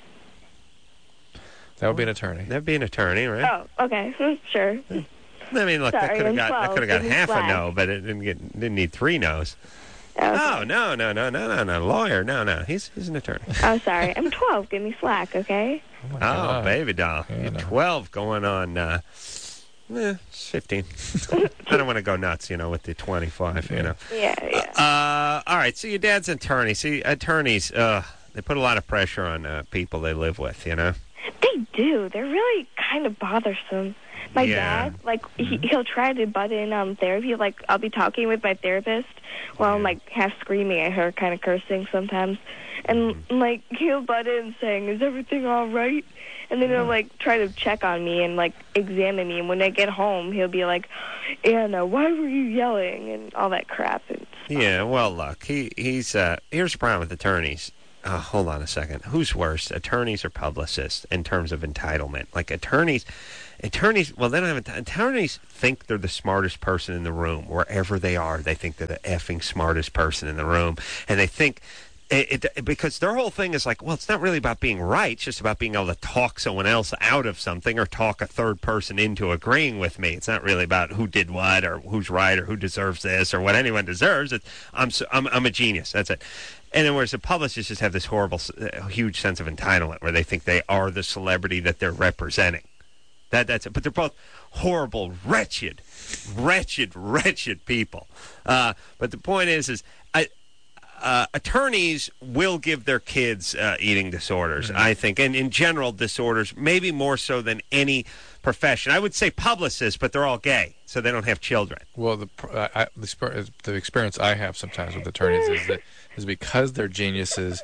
That would be an attorney. That'd be an attorney, right? Oh, okay, Hmm, sure. I mean, look, that Sorry, could have I'm got that twelve. could have got Give me half a slack. no, but it didn't get didn't need three no's. Okay. Oh no, no, no, no, no, no, lawyer, no, no, he's he's an attorney. Oh, sorry. I'm twelve. Give me slack, okay? Oh, my Oh, God. baby doll, Yeah, you're no. twelve, going on uh, eh, fifteen. I don't want to go nuts, you know, with the twenty-five, you know. Yeah, yeah. Uh, all right, so your dad's an attorney. See, attorneys, uh, they put a lot of pressure on uh, people they live with, you know. They do. They're really kind of bothersome. My Yeah. dad, like, he, he'll try to butt in um, therapy. Like, I'll be talking with my therapist while I'm, like, half screaming at her, kind of cursing sometimes. And, like, he'll butt in saying, is everything all right? And then he'll, like, try to check on me and, like, examine me. And when I get home, he'll be like, Anna, why were you yelling? And all that crap. And Yeah, well, look, he he's uh, here's the problem with attorneys. Uh, hold on a second. Who's worse, attorneys or publicists, in terms of entitlement? Like attorneys, attorneys. Well, they don't have attorneys. Think they're the smartest person in the room wherever they are. They think they're the effing smartest person in the room, and they think. It, it, because their whole thing is like, well, it's not really about being right. It's just about being able to talk someone else out of something or talk a third person into agreeing with me. It's not really about who did what or who's right or who deserves this or what anyone deserves. It's, I'm, so, I'm, I'm a genius. That's it. And then whereas the publicists just have this horrible, uh, huge sense of entitlement where they think they are the celebrity that they're representing. That That's it. But they're both horrible, wretched, wretched, wretched people. Uh, but the point is, is I... Uh, attorneys will give their kids uh, eating disorders, mm-hmm. I think, and in general disorders, maybe more so than any profession. I would say publicists, but they're all gay, so they don't have children. Well, the uh, I, the, the experience I have sometimes with attorneys is that is because they're geniuses,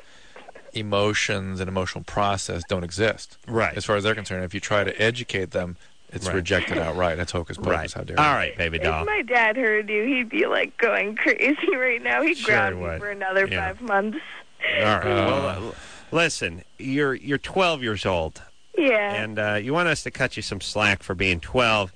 emotions and emotional process don't exist. Right. As far as they're concerned, if you try to educate them, it's right. rejected outright. That's hocus pocus. Right. How dare All you. right, baby doll. if my dad heard you, he'd be, like, going crazy right now. He'd Sure ground he me would. for another Yeah. five months. All right. Uh, well, uh, listen, you're you're twelve years old, Yeah. and uh, you want us to cut you some slack for being twelve.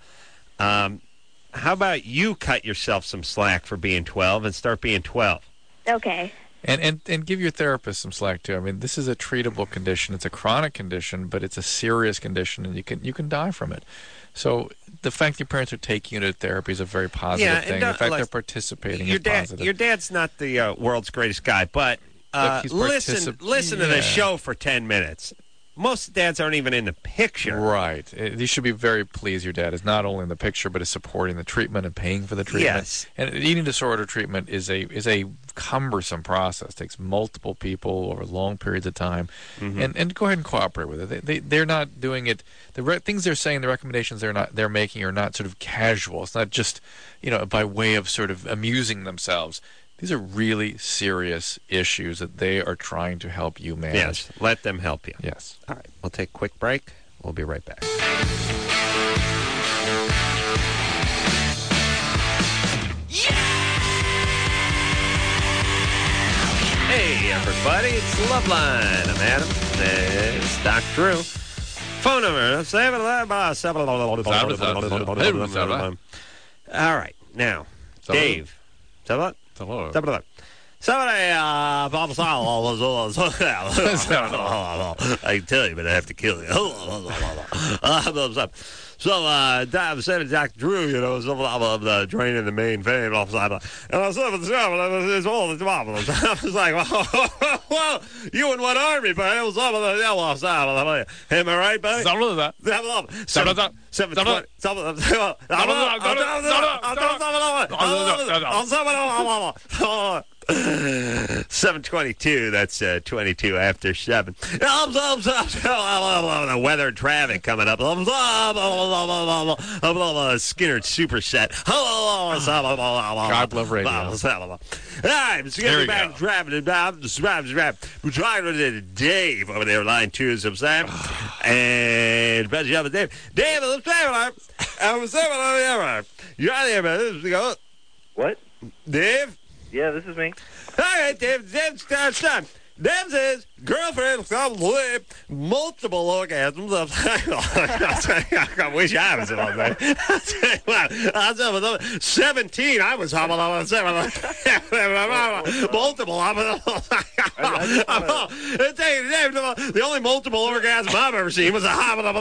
Um, how about you cut yourself some slack for being twelve and start being twelve? Okay. And, and and give your therapist some slack too. I mean, this is a treatable condition. It's a chronic condition, but it's a serious condition, and you can you can die from it. So the fact your parents are taking you to therapy is a very positive Yeah, and thing. don't- The fact like, they're participating Your is dad, positive. your dad's not the uh, world's greatest guy, but uh, he's listen, particip- listen to yeah. the show for ten minutes. Most dads aren't even in the picture. Right. Uh, You should be very pleased your dad is not only in the picture, but is supporting the treatment and paying for the treatment. Yes. And eating disorder treatment is a is a cumbersome process. It takes multiple people over long periods of time. Mm-hmm. And and go ahead and cooperate with it. They, they they're not doing it. The re- things they're saying, the recommendations they're not they're making are not sort of casual. It's not just, you know, by way of sort of amusing themselves. These are really serious issues that they are trying to help you manage. Yes, let them help you. Yes. All right, we'll take a quick break. We'll be right back. Hey, everybody, it's Loveline. I'm Adam. It's Doc Drew. Phone number, seven eleven seven. All right, now, Dave. Seven Hello. Seven Somebody, uh, Bob I can tell you, but I have to kill you. So, uh, I said to Doctor Drew, you know, some of the draining the main vein off side. And I said, it's all the top. I was like, well, you in one army, but it was some of the yellow off side. Am I right, buddy? Some of that. Seven, seven, seven, twenty, seven, seven, seven twenty-two. That's uh, twenty-two after seven. The weather and traffic coming up. Skinner superset. God love radio. All right, it's getting back driving. We're trying to Dave over there, line two, is Sam. And Dave, Dave, let's play. I'm saying, you're out here, man. What? Dave? Yeah, this is me. All right, Dave. Dave, stop, stop. Dave says, girlfriend, probably multiple orgasms. I wish I was on that. I was seventeen. I was multiple. The only multiple orgasm I've ever seen was a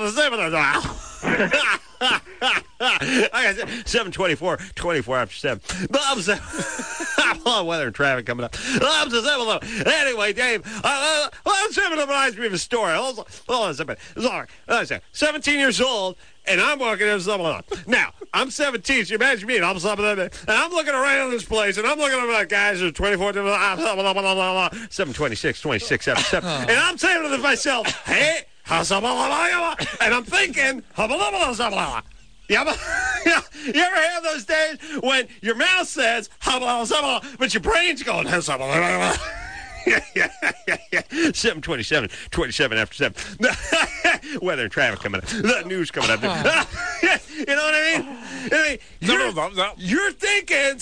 seven twenty-four, twenty-four after seven. Weather and traffic coming up. Anyway, Dave, uh, well, seven reminds me of a story. Hold on, hold on a second. Sorry. seventeen years old, and I'm walking in something. Now, I'm seventeen, so you imagine me, and I'm something, and I'm looking around this place, and I'm looking at my guys who are twenty-four, seven twenty-six, twenty-six after seven. And I'm saying to myself, hey, and I'm thinking, yeah, but, yeah, you ever have those days when your mouth says, but your brain's going, yeah, yeah, yeah, yeah. seven twenty-seven, twenty-seven after seven. Weather and traffic coming up. The news coming up. You know what I mean? I mean you're, you're thinking,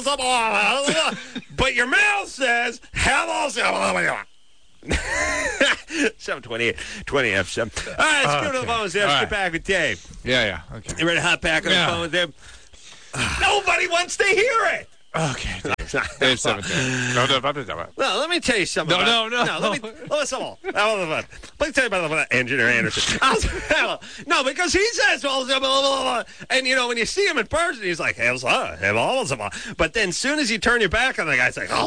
but your mouth says, seven twenty-eight, twenty after seven. All right, let's go to the phones there. Let's get back with Dave. Yeah, yeah. Okay. You ready to hop back on Yeah. the phone with Dave? Nobody wants to hear it. Okay, Dave. Dave seventeen. No, no, no, no, no. Well, let me tell you something. No, about, no, no. Let me listen. Let me tell you about the engineer Anderson. No, because he says, and you know, when you see him in person, he's like, but then as soon as you turn your back on the guy, it's like,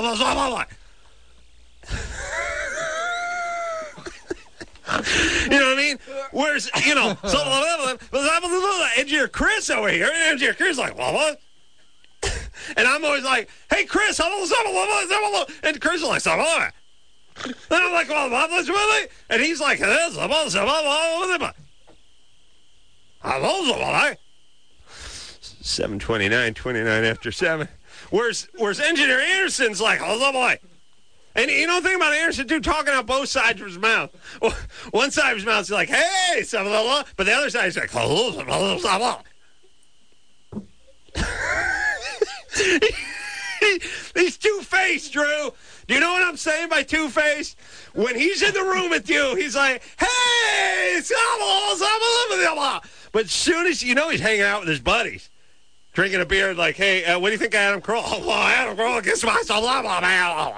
you know what I mean? Where's, you know, engineer Chris over here, and engineer Chris is like, well, what? And I'm always like, hey, Chris, and Chris is like, and I'm like, well, really? And he's like, seven twenty-nine, twenty-nine after seven. Where's, where's engineer Anderson's like, and you know the thing about Anderson, too, talking out both sides of his mouth. One side of his mouth is like, hey, but the other side is like, he's two-faced, Drew. Do you know what I'm saying by two-faced? When he's in the room with you, he's like, hey, but as soon as, you know, he's hanging out with his buddies, drinking a beer, like, hey, uh, what do you think of Adam Kroll? Oh, well, Adam Kroll against myself, blah, blah, blah.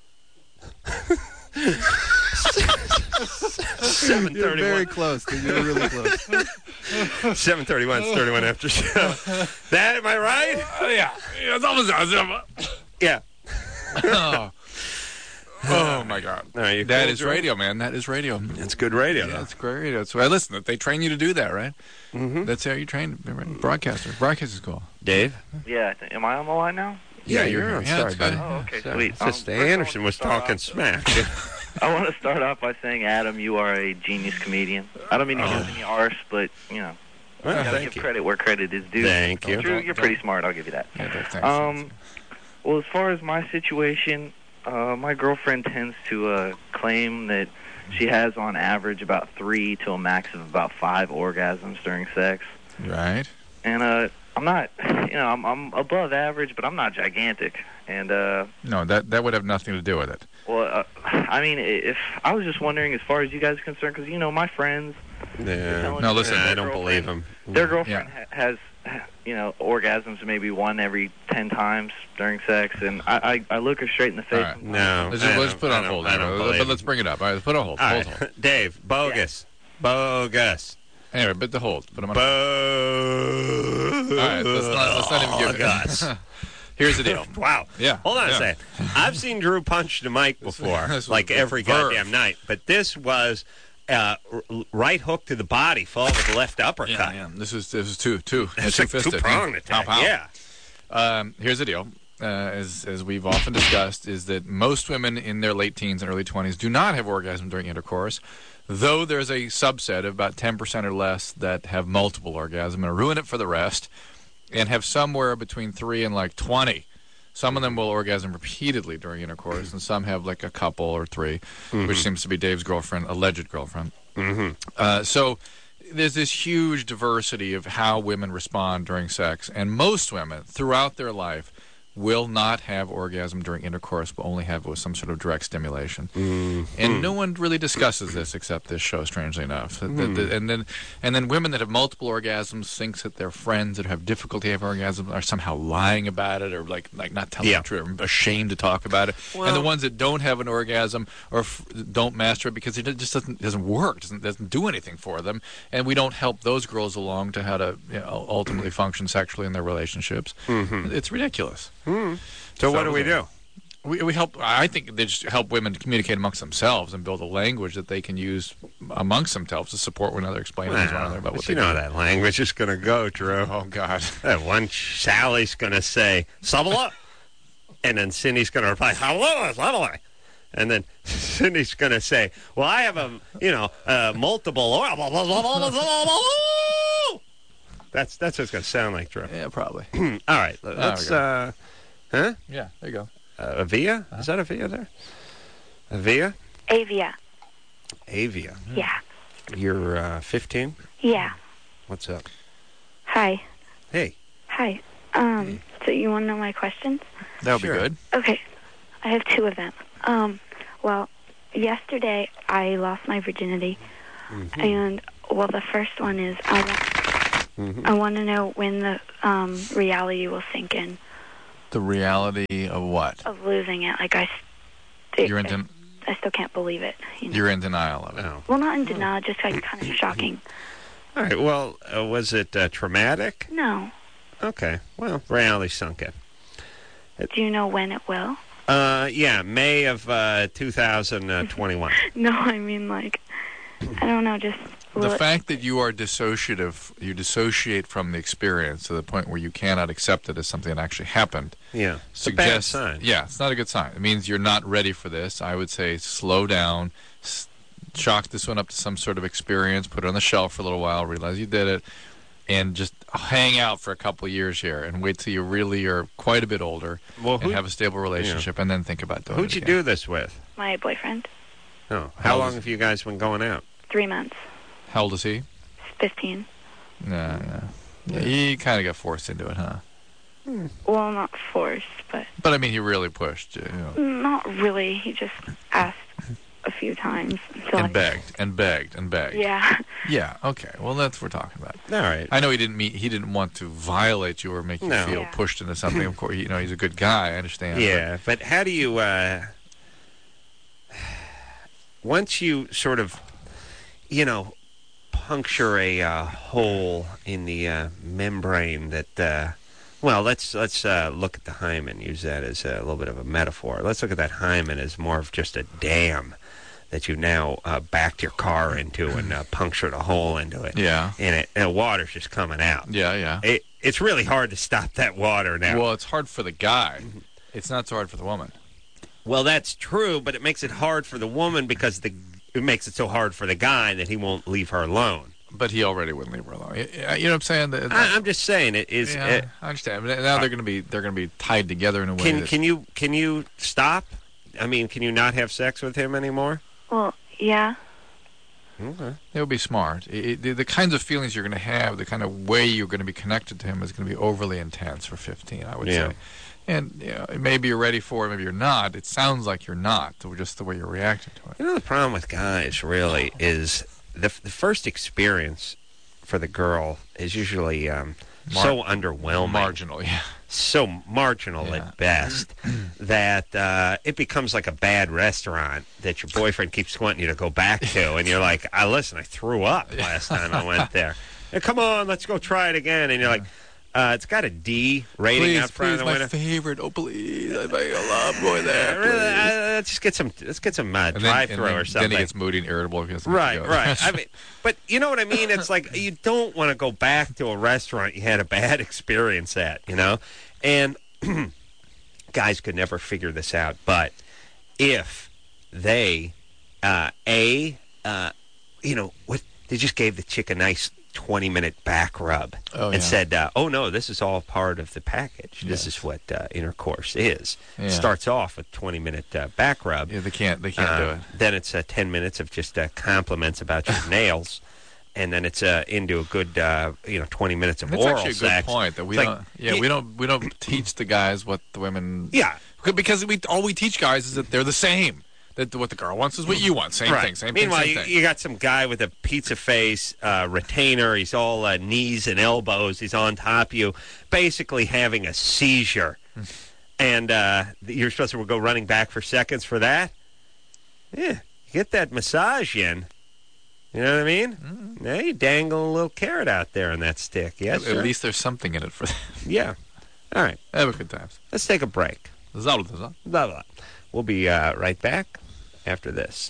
seven You're thirty-one. very close, dude. You're really close. seven thirty-one, it's thirty-one after seven. That, am I right? Uh, yeah. Yeah, it's almost Yeah. Oh. Oh, my God. All right, you That cool, is Drew? radio, man. That is radio. That's good radio, Yeah, though. it's great radio. That's why, listen, they train you to do that, right? Mm-hmm. That's how you train broadcaster. Broadcast is cool. Dave? Yeah, I think- am I on the line now? Yeah, you're you're on. here. Yeah, Sorry, it's buddy. good. Oh, okay, Sorry. sweet. It's just Um, Anderson was first I wanna talking start smack. I want to start off by saying, Adam, you are a genius comedian. I don't mean to give any arse, but, you know, Well, you gotta thank give you. credit where credit is due. Thank you. Drew, you're pretty smart. I'll give you that. Yeah, Dave, thanks. Um, well, as far as my situation, uh, my girlfriend tends to uh, claim that she has, on average, about three to a max of about five orgasms during sex. Right. And uh, I'm not, you know, I'm, I'm above average, but I'm not gigantic. And uh, No, that that would have nothing to do with it. well, uh, I mean, if I was just wondering, as far as you guys are concerned, because you know, my friends, Yeah. No, listen, I their don't believe girlfriend- him. Their girlfriend Yeah. ha- has, you know, orgasms maybe one every ten times during sex, and I, I, I look her straight in the face. All right. sometimes. No. Let's, I just, let's don't- put I on don't- hold. I don't But believe let's him. bring it up. All right, put on hold. All Hold, right. hold. Dave, bogus. Bogus. Anyway, but the hold. Put them on. Bogus. All right, let's not, let's not even give Bogus. it. Here's the deal. Wow. Yeah. Hold on yeah. a second. I've seen Drew punch the mic before, this was like every verve. goddamn night. But this was uh, r- right hook to the body, followed with the left uppercut. Yeah, yeah. This is this is two two. It's two like fisted. two-pronged attack. Pow, pow. Yeah. Um, here's the deal. Uh, as as we've often discussed, is that most women in their late teens and early twenties do not have orgasm during intercourse, though there's a subset of about ten percent or less that have multiple orgasm and ruin it for the rest, and have somewhere between three and like twenty. Some of them will orgasm repeatedly during intercourse, and some have like a couple or three, Mm-hmm. which seems to be Dave's girlfriend, alleged girlfriend. Mm-hmm. Uh, so there's this huge diversity of how women respond during sex, and most women throughout their life will not have orgasm during intercourse, will only have it with some sort of direct stimulation. Mm-hmm. And no one really discusses this except this show, strangely enough. That- that- that- and then and then women that have multiple orgasms thinks that their friends that have difficulty having orgasms are somehow lying about it, or like like not telling Yeah. the truth, or ashamed to talk about it. and the Well- ones that don't have an orgasm or f- don't masturbate because it just doesn't doesn't work, doesn't doesn't do anything for them, and we don't help those girls along to how to, you know, ultimately function sexually in their relationships. Mm-hmm. It's ridiculous. So what do we do? We, we help. I think they just help women communicate amongst themselves and build a language that they can use amongst themselves to support one another, explain to one another about Well, what you they know do. that language is going to go, Drew. Oh God! That one Sally's going to say, "Sabala," and then Cindy's going to reply, "Hello, Sabala." And then Cindy's going to say, well, I have a, you know, uh, multiple. That's that's what it's going to sound like, Drew. Yeah, probably. All right. Let's, uh, huh? Yeah, there you go. Uh, Avia? Uh-huh. Is that Avia there? Avia? Avia. Avia. Yeah. You're uh, fifteen? Yeah. What's up? Hi. Hey. Hi. Um, hey. So you want to know my questions? That would sure. be good. Okay. I have two of them. Um, well, yesterday I lost my virginity. Mm-hmm. And, well, the first one is I want, mm-hmm. I want to know when the um, reality will sink in. The reality of what? Of losing it. Like, I, You're in den- I, I still can't believe it. You know? You're in denial of it. Oh. Well, not in denial, just like kind of shocking. All right. Well, uh, was it uh, traumatic? No. Okay. Well, reality sunk in. It, Do you know when it will? Uh, yeah, May of uh, two thousand twenty-one. No, I mean, like, I don't know, just... The fact that you are dissociative, you dissociate from the experience to the point where you cannot accept it as something that actually happened. Yeah, it's suggests, a bad sign. Yeah, it's not a good sign. It means you're not ready for this. I would say slow down, s- chalk this one up to some sort of experience, put it on the shelf for a little while, realize you did it, and just hang out for a couple of years here and wait till you really are quite a bit older well, and have a stable relationship, yeah. and then think about doing Who'd it you again. do this with? My boyfriend. Oh, how, how long have you guys been going out? Three months. How old is he? Fifteen. No, no. Yeah, he kind of got forced into it, huh? Hmm. Well, not forced, but... But, I mean, he really pushed you. you know. Not really. He just asked a few times. And I... begged, and begged, and begged. Yeah. Yeah, okay. Well, that's what we're talking about. All right. I know he didn't mean, he didn't want to violate you or make you no. feel yeah. pushed into something. Of course, you know, he's a good guy. I understand. Yeah, but, but how do you... Uh, once you sort of, you know... puncture a uh, hole in the uh, membrane that, uh, well, let's let's uh, look at the hymen, use that as a little bit of a metaphor. Let's look at that hymen as more of just a dam that you now uh, backed your car into and uh, punctured a hole into it. Yeah. And, it, and the water's just coming out. Yeah, yeah. It, it's really hard to stop that water now. Well, it's hard for the guy. It's not so hard for the woman. Well, that's true, but it makes it hard for the woman because the it makes it so hard for the guy that he won't leave her alone. But he already wouldn't leave her alone. You know what I'm saying? That, I, I'm just saying it is. Yeah, it, I understand. But now they're going to be they're going to be tied together in a way. Can that, can you can you stop? I mean, can you not have sex with him anymore? Well, yeah. Okay. It would be smart. It, it, the, the kinds of feelings you're going to have, the kind of way you're going to be connected to him is going to be overly intense for fifteen, I would yeah. say. And you know, maybe you're ready for it, maybe you're not. It sounds like you're not, just the way you're reacting to it. You know, the problem with guys really is the the first experience for the girl is usually um, Mar- so underwhelming. Marginal, yeah. So marginal yeah. at best that uh, it becomes like a bad restaurant that your boyfriend keeps wanting you to go back to. And you're like, I listen, I threw up last time I went there. Hey, come on, let's go try it again. And you're like, Uh, it's got a D rating please, out front please, of the my window. favorite. Oh, please. I, I love going there. Really, uh, let's just get some, let's get some uh, drive-through or something. Then he gets moody and irritable. Because right, right. I mean, but you know what I mean? It's like you don't want to go back to a restaurant you had a bad experience at, you know? And guys could never figure this out. But if they, uh, A, uh, you know, what they just gave the chick a nice twenty-minute back rub oh, and yeah. said, uh, oh, no, this is all part of the package. Yes. This is what uh, intercourse is. Yeah. Starts off with twenty-minute uh, back rub. Yeah, they can't, they can't uh, do it. Then it's uh, ten minutes of just uh, compliments about your nails. And then it's uh, into a good, uh, you know, twenty minutes of That's oral actually a sex. good point. That we It's don't, like, yeah, you, we don't, we don't teach the guys what the women. Yeah, because we all we teach guys is that they're the same. That what the girl wants is what you want. Same right. thing. Same Meanwhile, thing. Same you, thing. you got some guy with a pizza face, uh, retainer. He's all uh, knees and elbows. He's on top of you, basically having a seizure. And uh, you're supposed to go running back for seconds for that? Yeah, get that massage in. You know what I mean? Mm-hmm. Now you dangle a little carrot out there on that stick. Yes, At, sir. at least there's something in it for them. Yeah. All right. Have a good time. Let's take a break. Blah, blah, blah. We'll be uh, right back after this.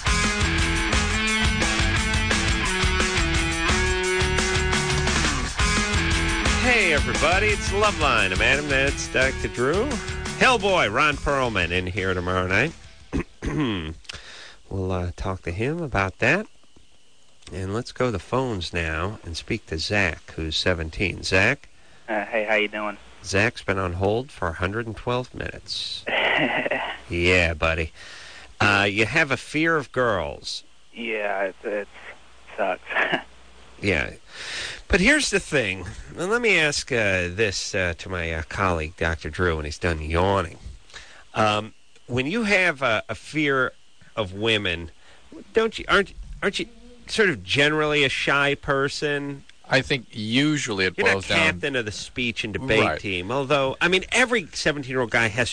Hey, everybody. It's Loveline. I'm Adam. That's Doctor Drew. Hellboy, Ron Perlman, in here tomorrow night. we'll uh, talk to him about that. And let's go to the phones now and speak to Zach, who's seventeen. Zach? Uh, hey, how you doing? Zach's been on hold for one hundred twelve minutes. Yeah, buddy. Uh, you have a fear of girls. Yeah, it, it sucks. Yeah. But here's the thing. Well, let me ask uh, this uh, to my uh, colleague, Doctor Drew, when he's done yawning. Um, when you have a, a fear of women, don't you aren't aren't you sort of generally a shy person? I think usually it You're boils not down. captain of the speech and debate Right. team, although, I mean, every seventeen-year-old guy has